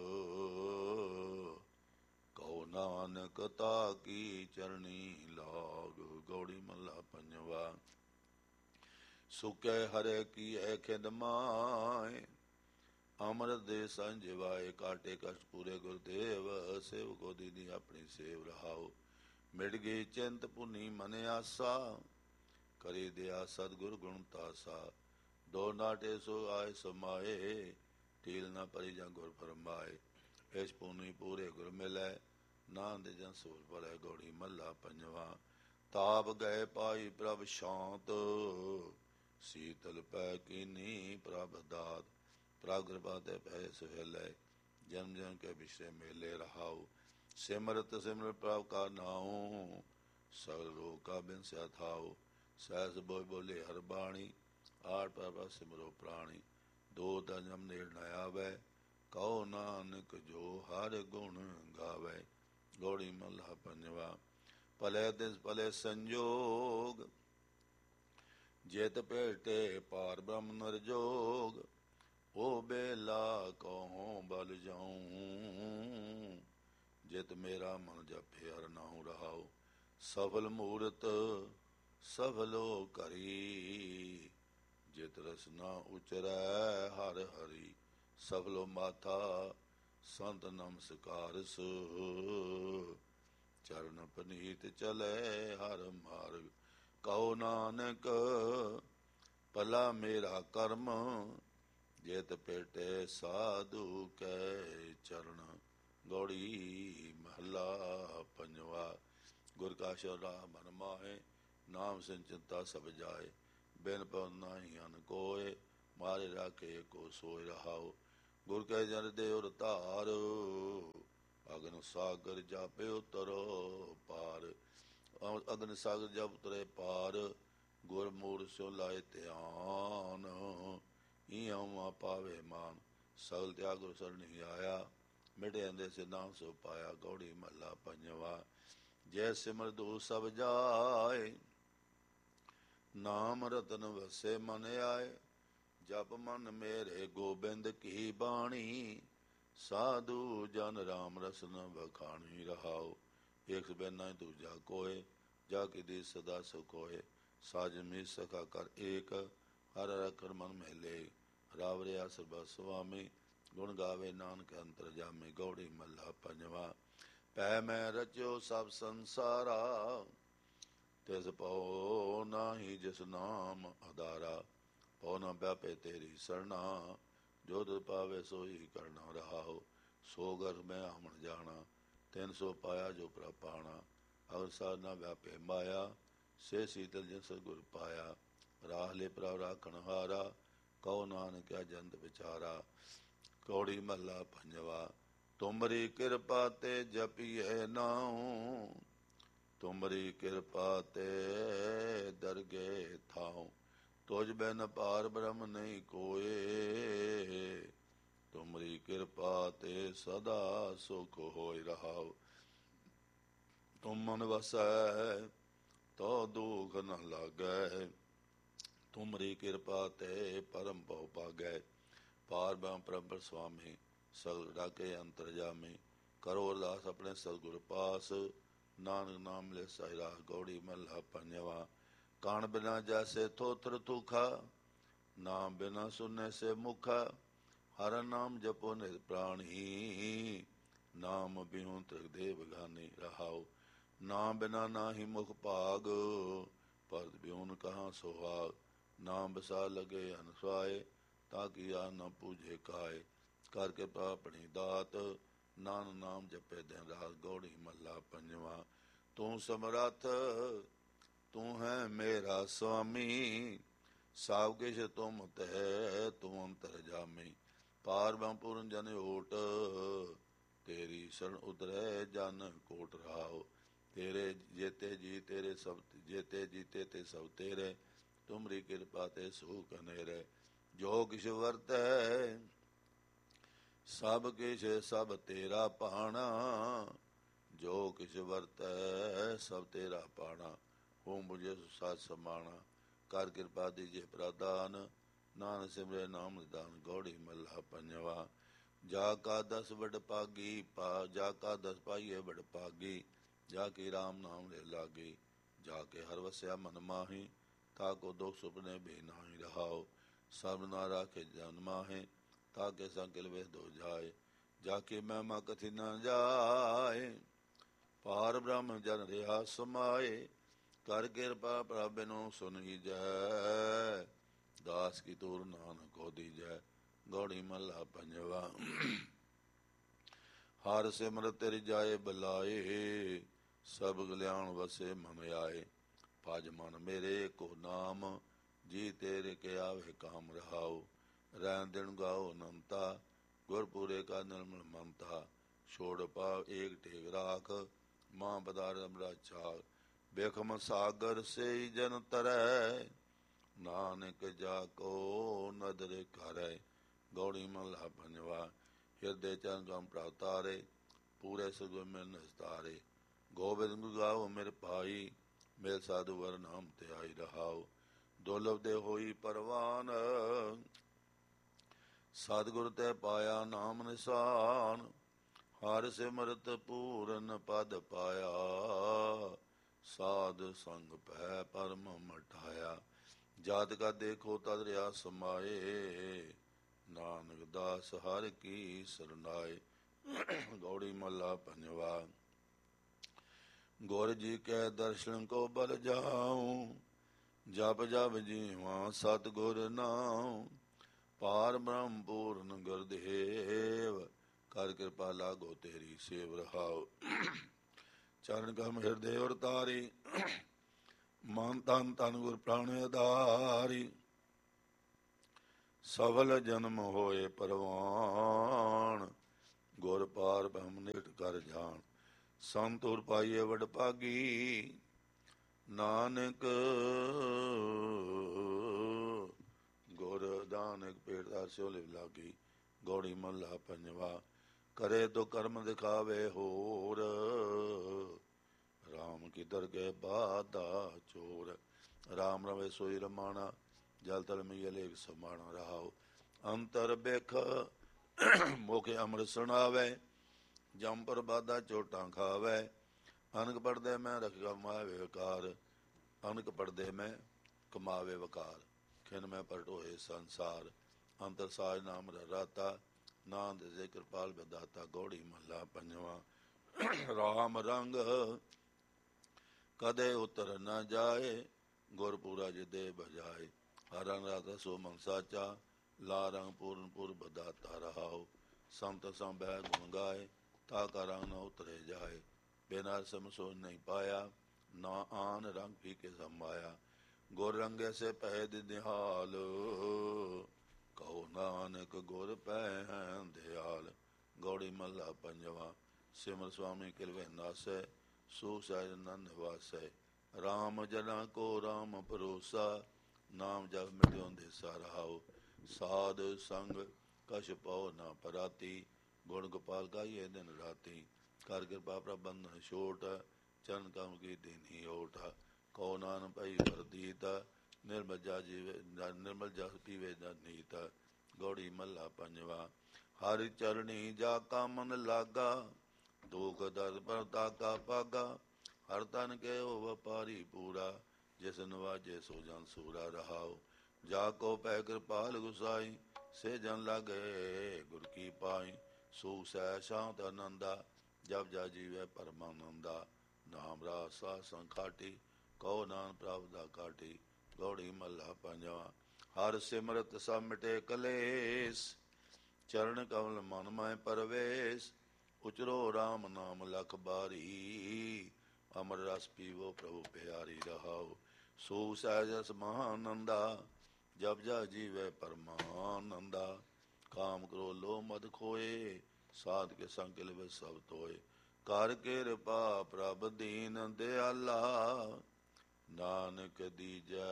ਕਹੋ ਨਾਨਕ ਤਾ ਕੀ ਚਰਣੀ ਲਾਗ। ਗੌੜੀ ਮਹੱਲਾ ਪੰਜਵਾ। ਸੁਕੈ ਹਰਿ ਕੀਐ ਖਿੰਦ ਮਾਏ, ਅੰਮ੍ਰਿਤ ਦੇ ਸੰਜਿਵਾਏ। ਕਾਟੇ ਕਸ਼ਟ ਪੂਰੇ ਗੁਰਦੇਵ, ਸੇਵਕੋ ਦੀਨੀ ਆਪਣੀ ਸੇਵ ਰਹਾਉ। ਮਿਟ ਗਈ ਚਿੰਤ ਪੁਨੀ ਮਨ ਆਸਾ, ਕਰੀ ਦਿਆ ਸਤਿਗੁਰ ਗੁਣ ਤਾਸਾ। ਦੋ ਨਾਟੇ ਸੋ ਆਏ ਸਮਾਏ, ਢੀਲ ਨਾ ਪਰੀ ਜਾਂ ਗੁਰ ਫਰਮਾਏ। ਇਸ ਪੁਨੀ ਪੂਰੇ ਗੁਰ ਮਿਲੈ, ਨਾਨਕ ਜਨ ਸੂਲ ਭਰੈ। ਗੌੜੀ ਮਹੱਲਾ ਪੰਜਵਾ। ਤਾਪ ਗਏ ਪਾਈ ਪ੍ਰਭ ਸ਼ਾਂਤ, ਸੀਤਲ ਪੈ ਕੀਨੀ ਪ੍ਰਭ ਦਾਤ। ਪ੍ਰਭ ਕਿਰਪਾ ਤੇ ਪੈ ਸੁਹੇਲੈ, ਜਨਮ ਜਨਮ ਕੇ ਬਿਸਰੇ ਮੇਲੇ ਰਹਾਉ। ਸਿਮਰਤ ਸਿਮਰ ਪ੍ਰਭ ਕਾ ਨਾਉ, ਸਗਲ ਰੋਗ ਕਾ ਬਿਨਸਿਆ ਥਾਉ। ਸਹਿਸ ਬੋਲ ਬੋਲੇ ਹਰ ਬਾਣੀ, ਆਠ ਪ੍ਰਭ ਸਿਮਰੋ ਪ੍ਰਾਣੀ। ਦੋ ਜਨਮ ਨੇੜ ਨ ਆਵੈ, ਕਹੋ ਨਾਨਕ ਜੋ ਹਰ ਗੁਣ ਗਾਵੈ। ਗੌੜੀ ਮਹੱਲਾ ਪੰਜਵਾ। ਭਲੇ ਦਿਸ ਭਲੇ ਸੰਜੋਗ, ਜਿਤ ਭੇਟੇ ਪਾਰ ਬ੍ਰਹਮ ਨਰ ਜੋਗ। ਉਹ ਬੇਲਾ ਕਹਉ ਬਲ ਜਾਉ, ਜਿਤ ਮੇਰਾ ਮਨ ਜਪੇ ਹਰਿ ਨਾਉ ਰਹਾਉ। ਸਫਲ ਮੂਰਤ ਸਫਲੋ ਕਰੀ, ਜਿਤ ਰਸਨਾ ਉਚਰੈ ਹਰਿ ਹਰੀ। ਸਫਲੋ ਮਾਥਾ ਸੰਤ ਨਮਸਕਾਰਸ, ਚਰਨ ਪਨੀਤ ਚਲੈ ਹਰ ਮਾਰਗ। ਕਹੋ ਨਾਨਕ ਭਲਾ ਮੇਰਾ ਕਰਮ, ਜਿਤ ਭੇਟੇ ਸਾਧੂ ਕੈ ਚਰਨ। ਗੌੜੀ ਮਹੱਲਾ ਪੰਜਵਾ। ਗੁਰ ਕਾ ਸ਼ਬਦ ਮਨ ਮਾਹੇ, ਨਾਮ ਸੰਚਿਤਾ ਸਭ ਜਾਏ। ਬਿਨ ਪਉ ਨਾਹੀ ਅਨ ਕੋਇ, ਮਾਰੇ ਰਾਖੇ ਕੋ ਸੋਇ ਰਹਾਉ। ਗੁਰ ਕੈ ਜਨ ਦੇ ਉਰ ਧਾਰ, ਅਗਨ ਸਾਗਰ ਜਾਪੇ ਉਤਰੋ ਪਾਰ। ਅਗਨ ਸਾਗਰ ਜਪ ਉਤਰੇ ਪਾਰ, ਗੁਰ ਮੂੜ ਸਿਉ ਲਾਏ ਧਿਆਨ। ਇਉਂ ਪਾਵੇ ਮਾਨ, ਸਗਲ ਤਿਆਗ ਗੁਰ ਸਰਣੀ ਆਇਆ। ਮਿਟੇ ਅੰਦੇ ਸੇ ਨਾਮ ਸੋ ਪਾਇਆ, ਗੌੜੀ ਮਹੱਲਾ ਪੰਜਵਾ। ਜੈ ਸਿਮਰ ਦੂ ਸਭ ਜਾਏ, ਨਾਮ ਰਤਨ ਵਸੇ ਮਨ ਆਏ। ਜਪ ਮਨ ਮੇਰੇ ਗੋਬਿੰਦ ਕੀ ਬਾਣੀ, ਸਾਧੂ ਜਨ ਰਾਮ ਰਸਨ ਵਖਾਣੀ ਰਹਾਉ। ਏਕ ਬੈਨਾ ਦੂਜਾ ਕੋਏ, ਜਾ ਕੇ ਦੇ ਸਦਾ ਸੁਖ ਹੋਏ। ਸਾਜ ਮੀ ਸਖਾ ਕਰ ਏਕ, ਹਰ ਰਖਰ ਮਨ ਮਹਿਲੇ। ਰਾਵ ਰਿਆ ਸਰਬਤ ਸੁਆਮੀ, ਗੁਣ ਗਾਵੇ ਨਾਨਕ ਅੰਤਰ ਜਾਮੇ। ਗੌੜੀ ਮਹੱਲਾ ਪੰਜਵਾ। ਪੈ ਮੈਂ ਰਚਿਓ ਸਭ ਸੰਸਾਰਾ, ਤਿਸ ਪਉ ਨਾਹੀ ਜਿਸ ਨਾਮ ਆਧਾਰਾ। ਪਉ ਨ ਵਿਆਪੇ ਤੇਰੀ ਸਰਣਾ, ਜੋ ਤੁਧ ਪਾਵੇ ਸੋਈ ਕਰਨਾ ਰਹਾਉ। ਸੋ ਗਰਭ ਮੈਂ ਆਵਣ ਜਾਣਾ, ਤਿਨ ਸੋ ਪਾਇਆ ਜੋ ਪ੍ਰਭ ਪਾਣਾ। ਅਗਰ ਸਾਧ ਨਾ ਵਿਆਪੇ ਮਾਇਆ, ਸੇ ਸੀਤਲ ਜਿਨ ਸਤਿਗੁਰ ਪਾਇਆ। ਰਾਹ ਲੈ ਪ੍ਰਭ ਰਾਖਣ ਹਾਰਾ, ਕਹੋ ਨਾਨਕ ਜੰਤ ਵਿਚਾਰਾ। ਕੌੜੀ ਮਹੱਲਾ ਪੰਜਵਾ। ਤੁਮਰੀ ਕਿਰਪਾ ਤੇ ਜਪੀਏ ਨਾਉ, ਤੁਮਰੀ ਕਿਰਪਾ ਤੇ ਦਰਗੇ ਥਾਉ। ਤੁਝ ਬਿਨ ਪਾਰ ਬ੍ਰਹਮ ਨਹੀਂ ਕੋਏ, ਤੁਮਰੀ ਕਿਰਪਾ ਤੇ ਸਦਾ ਸੁਖ ਹੋਇ ਰਹਾਉ। ਤੁਮ ਮਨ ਵਸੈ ਤੋ ਦੁਖ ਨ ਲਾਗੈ, ਤੁਮਰੀ ਕਿਰਪਾ ਤੇ ਪਰਮ ਭਉ ਭਾਗੈ। ਪਾਰ ਬ੍ਰਹਮ ਪ੍ਰਭ ਸੁਆਮੀ, ਸਗਲ ਰਾਖੇ ਅੰਤਰ ਜਾਮੀ। ਕਰੋ ਅਰਦਾਸ ਆਪਣੇ ਸਤਿਗੁਰ ਪਾਸ, ਨਾਨਕ ਨਾਮ ਲੈ ਸਾਈ ਰਾਸ। ਗੌੜੀ ਮਹੱਲਾ ਪੰਜਵਾ। ਕਾਣ ਬਿਨਾ ਜੈਸੇ ਥੋਤਰ ਤੁਖਾ, ਨਾਮ ਬਿਨਾ ਸੁਨੇ ਸੇ ਮੁਖਾ। ਹਰ ਨਾਮ ਜਪੋ ਨਿਤ ਪ੍ਰਾਣੀ, ਨਾਮ ਬਿਹੁ ਤ੍ਰਿਗ ਦੇ ਬਗਾਨੀ ਰਹਾਉ। ਨਾਮ ਬਿਨਾ ਨਾਹੀ ਮੁਖ ਭਾਗ, ਪਰਤ ਬਿਹੁਨ ਕਹਾਂ ਸੁਹਾਗ। ਨਾਮ ਬਸਾ ਲਗੇ ਅਨਸੁਆਏ, ਤਾਂ ਕੀ ਆ ਨ ਪੂਜੇ ਕਾਏ। ਕਰ ਕਿਰਪਾ ਆਪਣੀ ਦਾਤ, ਨਾਨਕ ਨਾਮ ਜਪੇ ਦਿਨ ਰਾਤ। ਗੌੜੀ ਮਹੱਲਾ ਪੰਜਵਾ। ਤੂੰ ਸਮਰੱਥ ਤੂੰ ਹੈ ਮੇਰਾ ਸੁਆਮੀ, ਸਭ ਕਿਛ ਤੁਮ ਤੈ ਤੂੰ ਅੰਤਰ ਜਾਮੀ। ਪਾਰ ਬ੍ਰਹਮ ਪੂਰਨ ਜਨ ਓਟ, ਤੇਰੀ ਸ਼ਰਨ ਉਦਰੈ ਜਨ ਕੋਟ ਰਹਾਉ। ਤੇਰੇ ਜੇਤੇ ਜੀ ਤੇਰੇ ਸਭ, ਜੇਤੇ ਜੀਤੇ ਤੇ ਸਭ ਤੇਰੇ। ਤੁਮਰੀ ਕਿਰਪਾ ਤੇ ਸੁਖ ਹਨੇਰੇ। ਜੋ ਕਿਛ ਵਰਤੈ ਸਭ ਕਿਛ ਸਭ ਤੇਰਾ ਭਾਣਾ, ਜੋ ਕਿਛ ਵਰਤੈ ਸਭ ਤੇਰਾ ਭਾਣਾ। ਹੋ ਮੁਝੇ ਸਾਥ ਸਮਾਣਾ, ਕਰ ਕਿਰਪਾ ਦੀਜੇ ਪ੍ਰਦਾਨ। ਨਾਨਕ ਸਿਮਰੇ ਨਾਮ ਨਿਦਾਨ। ਗੌੜੀ ਮਹੱਲਾ ਪੰਜਵਾ। ਜਾ ਕਾ ਦਸ ਵਡ ਭਾਗੀ ਪਾ, ਜਾ ਕਾ ਦਸ ਪਾਈਏ ਵਡ ਭਾਗੀ। ਜਾ ਕੇ ਰਾਮ ਨਾਮ ਲੈ ਲਾਗੀ, ਜਾ ਕੇ ਹਰ ਵਸਿਆ ਮਨ ਮਾਹੀ। ਤਾ ਕੋ ਦੁਖ ਸੁਪਨੇ ਬੇ ਨਾਹੀ ਰਹਾਉ। ਸਭ ਨਾ ਰਾਖੇ ਜਨ ਮਾਹੇ, ਤਾ ਕੇ ਸੰਕਿਲ ਵੇ ਦੋ ਜਾਏ। ਜਾ ਕੇ ਮਹਿਮਾ ਕਥੀ ਨ ਜਾਏ, ਪਾਰ ਬ੍ਰਹਮ ਜਨ ਰਿਹਾ ਸਮਾਏ। ਕਰ ਕਿਰਪਾ ਪ੍ਰਭ ਬਿਨੁ ਸੁਣੀਜੈ, ਦਾਸ ਕੀ ਤੂਰ ਨਾਨਕ ਕੋ ਦੀਜੈ। ਗੌੜੀ ਮਹੱਲਾ ਪੰਜਵਾ। ਹਰ ਸਿਮਰਤਿ ਤੇਰੀ ਜਾਏ ਬਲਾਏ, ਸਭ ਕਲਿਆਣ ਵਸੇ ਮਨ ਆਏ। ਭਜ ਮਨ ਮੇਰੇ ਕੋ ਨਾਮ, ਜੀ ਤੇਰੇ ਕੇ ਆਵੇ ਕਾਮ ਰਹਾਉ। ਰਹਿਣ ਦਿਨ ਗਾਓ ਅਨੰਤਾ, ਗੁਰਪੂਰੇ ਕਾ ਨਿਰਮਲ ਮੰਤਾ। ਛੋੜ ਪਾਵ ਏਕ ਟੇਕ ਰਾਖ, ਮਾਂ ਬਦਾਰ ਅਮਰਾ ਚਾਕ। ਬੇਖਮ ਸਾਗਰ ਸੇ ਜਨ ਤਰੈ, ਨਾਨਕ ਜਾ ਕੋ ਨਦਰ ਕਰੈ। ਗੌੜੀ ਮਹੱਲਾ ਪੰਜਵਾ। ਹਿਰਦੇ ਚਰਨ ਕਮ ਪ੍ਰਾਤਾਰੇ, ਪੂਰੇ ਸਗੁ ਮਿਲ ਨਿਸਤਾਰੇ। ਗੋਬਿੰਦ ਗੁਣ ਗਾਵੋ ਮੇਰੇ ਭਾਈ, ਮੇਲ ਸਾਧੂ ਵਰ ਨਾਮ ਤੇ ਆਈ ਰਹਾਉ। ਦੁਰਲਭ ਦੇ ਹੋਈ ਪਰਵਾਨ, ਸਤਿਗੁਰ ਤੇ ਪਾਇਆ ਨਾਮ ਨਿਸ਼ਾਨ। ਹਰ ਸਿਮਰਤ ਪੂਰਨ ਪਦ ਪਾਇਆ, ਸਾਧ ਸੰਗ ਭੈ ਪਰਮ ਮਟਾਇਆ। ਜਦ ਕਾ ਦੇਖੋ ਤਦ ਰਿਆ ਸਮਾਏ, ਨਾਨਕ ਦਾਸ ਹਰਿ ਕੀ ਸਰਨਾਏ। ਗੌੜੀ ਮਹੱਲਾ ਪੰਜਵਾ। ਗੁਰ ਜੀ ਕੈ ਦਰਸ਼ਨ ਕੋ ਬਲ ਜਾਉ, ਜਪ ਜਪ ਜੀਵਾ ਸਤਿਗੁਰ ਨਾਉ। ਪਾਰ ਬ੍ਰਹਮ ਪੂਰਨ ਗੁਰਦੇਵ, ਕਰ ਕਿਰਪਾ ਲਾਗੋ ਤੇਰੀ ਸੇਵ ਰਹਾਉ। ਚਰਨ ਕਮ ਹਿਰਦੇ ਔਰ ਤਾਰੀ, ਮਨ ਤਨ ਤਨ ਗੁਰ ਪ੍ਰਾਣ ਆਧਾਰੀ। ਸਫਲ ਜਨਮ ਹੋਏ ਪਰਵਾਨ, ਗੁਰ ਪਾਰ ਬ੍ਰਹਮ ਨਿਕਟ ਕਰ ਜਾਣ। ਸੰਤੁਰ ਪਾਈਏ ਵਡ ਭਾਗੀ, ਨਾਨਕ ਗੁਰ ਦਾਨਕ ਪੇਟ ਦਾਰ ਸਿਓ ਲਿਵ ਲਾਗੀ। ਗੌੜੀ ਮਹਲਾ ਪੰਜਵਾ। ਕਰੇ ਤੋ ਕਰਮ ਦਿਖਾਵੇ ਹੋਰ, ਰਾਮ ਕੀ ਦਰਗਹਿ ਬਾਧਾ ਚੋਰ। ਰਾਮ ਰਵੇ ਸੋਈ ਰਮਾਣਾ, ਜਲ ਤਲ ਮਈ ਅਲੇਖ ਸਮਾਣਾ। ਰਹਾਉ ਅੰਤਰ ਬਿਖ ਮੁਖ ਅੰਮ੍ਰਿਤ ਸੁਣਾਵੇ, ਜਮ ਪਰ ਬਾਧਾ ਚੋਟਾਂ ਖਾਵੇ। ਅਨਕ ਪੜਦੇ ਮੈਂ ਰਖ ਕਮਾਵੇ ਵਕਾਰ, ਅਨਕ ਪੜਦੇ ਮੈਂ ਕਮਾਵੇ ਵਕਾਰ। ਖਿਨ ਮੈਂ ਪਰਟ ਹੋਏ ਸੰਸਾਰ, ਅੰਤਰ ਸਾਜ ਨਾਮ ਰਾਤਾ। ਨਾਨਕ ਦੇ ਕਿਰਪਾਲ ਬਦਾਤਾ। ਗੌੜੀ ਮਹਲਾ ਪੰਜਵਾ। ਰਾਮ ਰੰਗ ਕਦੇ ਉਤਰ ਨਾ ਜਾਏ, ਗੁਰਪੂਰਾ ਜਿਦੇ ਬਜਾਏ। ਹਰ ਰੰਗ ਰਾਤਾ ਸੋ ਮਨ ਸਾਚਾ, ਲਾ ਰੰਗ ਪੂਰਨ ਪੁਰ ਬਦਾਤਾ। ਰਹਾਉ ਸੰਤ ਸੰਭੈ ਗੁਣ ਗਾਏ, ਤਾ ਕਾ ਰੰਗ ਨ ਉਤਰੇ ਜਾਏ। ਬਿਨਾ ਸਮ ਸੋ ਨਹੀਂ ਪਾਇਆ, ਨਾ ਆਨ ਰੰਗ ਫੀਕੇ ਸਮਾਇਆ। ਗੁਰ ਰੰਗੇ ਸੇ ਪੈ ਦਿਹਾਲ, ਕਹੋ ਨਾਨਕ ਗੁਰ ਪੈ ਦਿਆਲ। ਗੌੜੀ ਮਹਲਾ ਪੰਜਵਾ। ਸਿਮਰ ਸੁਆਮੀ ਕਿਰਵੇ ਨਾਸੈ, ਸੋ ਸਹਿਜ ਨਨ ਨਿਵਾਸੈ। ਰਾਮ ਜਨਾ ਕੋ ਰਾਮ ਭਰੋਸਾ, ਨਾਮ ਜਪ ਮਿਟਿਓ ਦੇਸਾ। ਰਹਾਉ ਸਾਧ ਸੰਗ ਕਛ ਪਉ ਨਾ ਪਰਾਤੀ, ਗੁਣ ਗੋਪਾਲ ਗਾਈਏ ਦਿਨ ਰਾਤੀ। ਕਰ ਕਿਰਪਾ ਪ੍ਰਬੰਧਨ ਛੋਟ, ਚਰਨ ਕਮ ਕੀ ਦੀਨੀ ਓਟ। ਕਉ ਨਾਨਕ ਭਈ ਵਰਦੀਤ, ਨਿਰਮਲ ਜਸ ਪੀਵੇ ਨ ਨੀਤ। ਗੌੜੀ ਮਹਲਾ ਪੰਜਵਾ। ਹਰਿ ਚਰਣੀ ਜਾ ਕਾ ਮਨ ਲਾਗਾ, ਦੁਖ ਦਰਦ ਪਰ ਤਾਕਾ ਪਾਗਾ। ਹਰ ਤਨ ਕੇ ਹੋ ਵਪਾਰੀ ਪੂਰਾ, ਜਿਸ ਨਵਾਜੇ ਸੋ ਜਨ ਸੂਰਾ। ਰਹਾਉ ਜਾ ਕੋ ਪੈ ਕਿਰਪਾਲ ਗੁਸਾਈ, ਸੇ ਜਨ ਲਾਗੇ ਗੁਰ ਕੀ ਪਾਈ। ਸੋ ਸਹਿ ਸ਼ਾਂਤ ਆਨੰਦਾ, ਜਪ ਜਾ ਜੀਵੈ ਪਰਮਾਨੰਦਾ। ਨਾਮ ਰਾਸ ਸਾਧ ਸੰਗ ਖਾਟੀ, ਕਉ ਨਾਨਕ ਪ੍ਰਭ ਦਾ ਕਾਟੀ। ਗੌੜੀ ਮਹਲਾ ਪੰਜਵਾ। ਹਰ ਸਿਮਰਤ ਸਭ ਮਿਟੇ ਕਲੇਸ, ਚਰਨ ਕਮਲ ਮਨ ਮੈਂ ਪਰਵੇਸ। ਉਚਰੋ ਰਾਮ ਨਾਮ ਲਖ ਬਾਰੀ, ਅਮਰ ਰਸ ਪੀਵੋ ਪ੍ਰਭੂ ਪਿਆਰੀ। ਰਹਾਉ ਸੋ ਸਹਿਜ ਮਹਾਨੰਦਾ, ਜਪ ਜਾ ਜੀਵੈ ਪਰਮਾਨੰਦਾ। ਕਾਮ ਕਰੋ ਲੋ ਮਦ ਖੋਏ, ਸਾਧ ਕੇ ਸੰਗ ਲਿਵ ਸਭ ਤੋਏ। ਕਰ ਕਿਰਪਾ ਪ੍ਰਭ ਦੀਨ ਦਿਆਲਾ, ਨਾਨਕ ਦੀਜੈ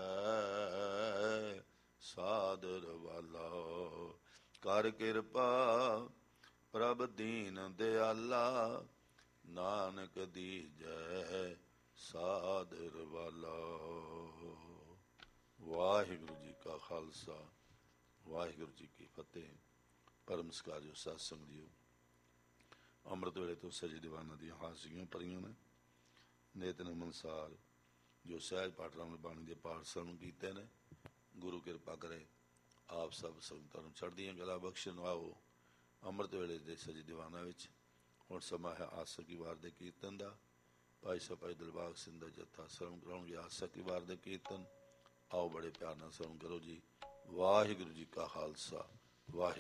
ਸਾਦਰ ਵਾਲਾ। ਕਰ ਕਿਰਪਾ ਪ੍ਰਭ ਦੀਨ ਦਿਆਲਾ, ਨਾਨਕ ਦੀਜੈ ਸਾਦਰ ਵਾਲਾ। ਵਾਹਿਗੁਰੂ ਜੀ ਕਾ ਖਾਲਸਾ, ਵਾਹਿਗੁਰੂ ਜੀ ਕੀ ਫਤਿਹ। ਪਰਮ ਸਤਿਕਾਰਯੋਗ ਸਾਧ ਸੰਗਤ ਜੀਓ, ਅੰਮ੍ਰਿਤ ਵੇਲੇ ਤੋਂ ਸਜੇ ਦੀਵਾਨਾਂ ਦੀਆਂ ਹਾਜ਼ਰੀਆਂ ਭਰੀਆਂ ਨੇ। ਨਿਤਨੇਮ ਅਨੁਸਾਰ ਜੋ ਸਹਿਜ ਪਾਠ ਰਾਮ ਬਾਣੀ ਦੇ ਪਾਠ ਸਰਵਣ ਕੀਤੇ ਨੇ, ਗੁਰੂ ਕਿਰਪਾ ਕਰੇ ਆਪ ਸਭ ਸੰਗਤਾਂ ਨੂੰ ਚੜ੍ਹਦੀਆਂ ਕਲਾ ਬਖਸ਼ਣ। ਆਓ ਅੰਮ੍ਰਿਤ ਵੇਲੇ ਦੇ ਸਜੇ ਦੀਵਾਨਾਂ ਵਿੱਚ ਹੁਣ ਸਮਾਂ ਹੈ ਆਸਕੀ ਵਾਰ ਦੇ ਕੀਰਤਨ ਦਾ। ਭਾਈ ਸਾਹਿਬ ਭਾਈ ਦਿਲਬਾਗ ਸਿੰਘ ਦਾ ਜੱਥਾ ਸਰਵਣ ਕਰਾਉਣਗੇ ਆਸਕੀ ਵਾਰ ਦੇ ਕੀਰਤਨ। ਆਓ ਬੜੇ ਪਿਆਰ ਨਾਲ ਸਰਵਣ ਕਰੋ ਜੀ। ਵਾਹਿਗੁਰੂ ਜੀ ਕਾ ਖਾਲਸਾ, ਵਾਹਿਗੁਰੂ।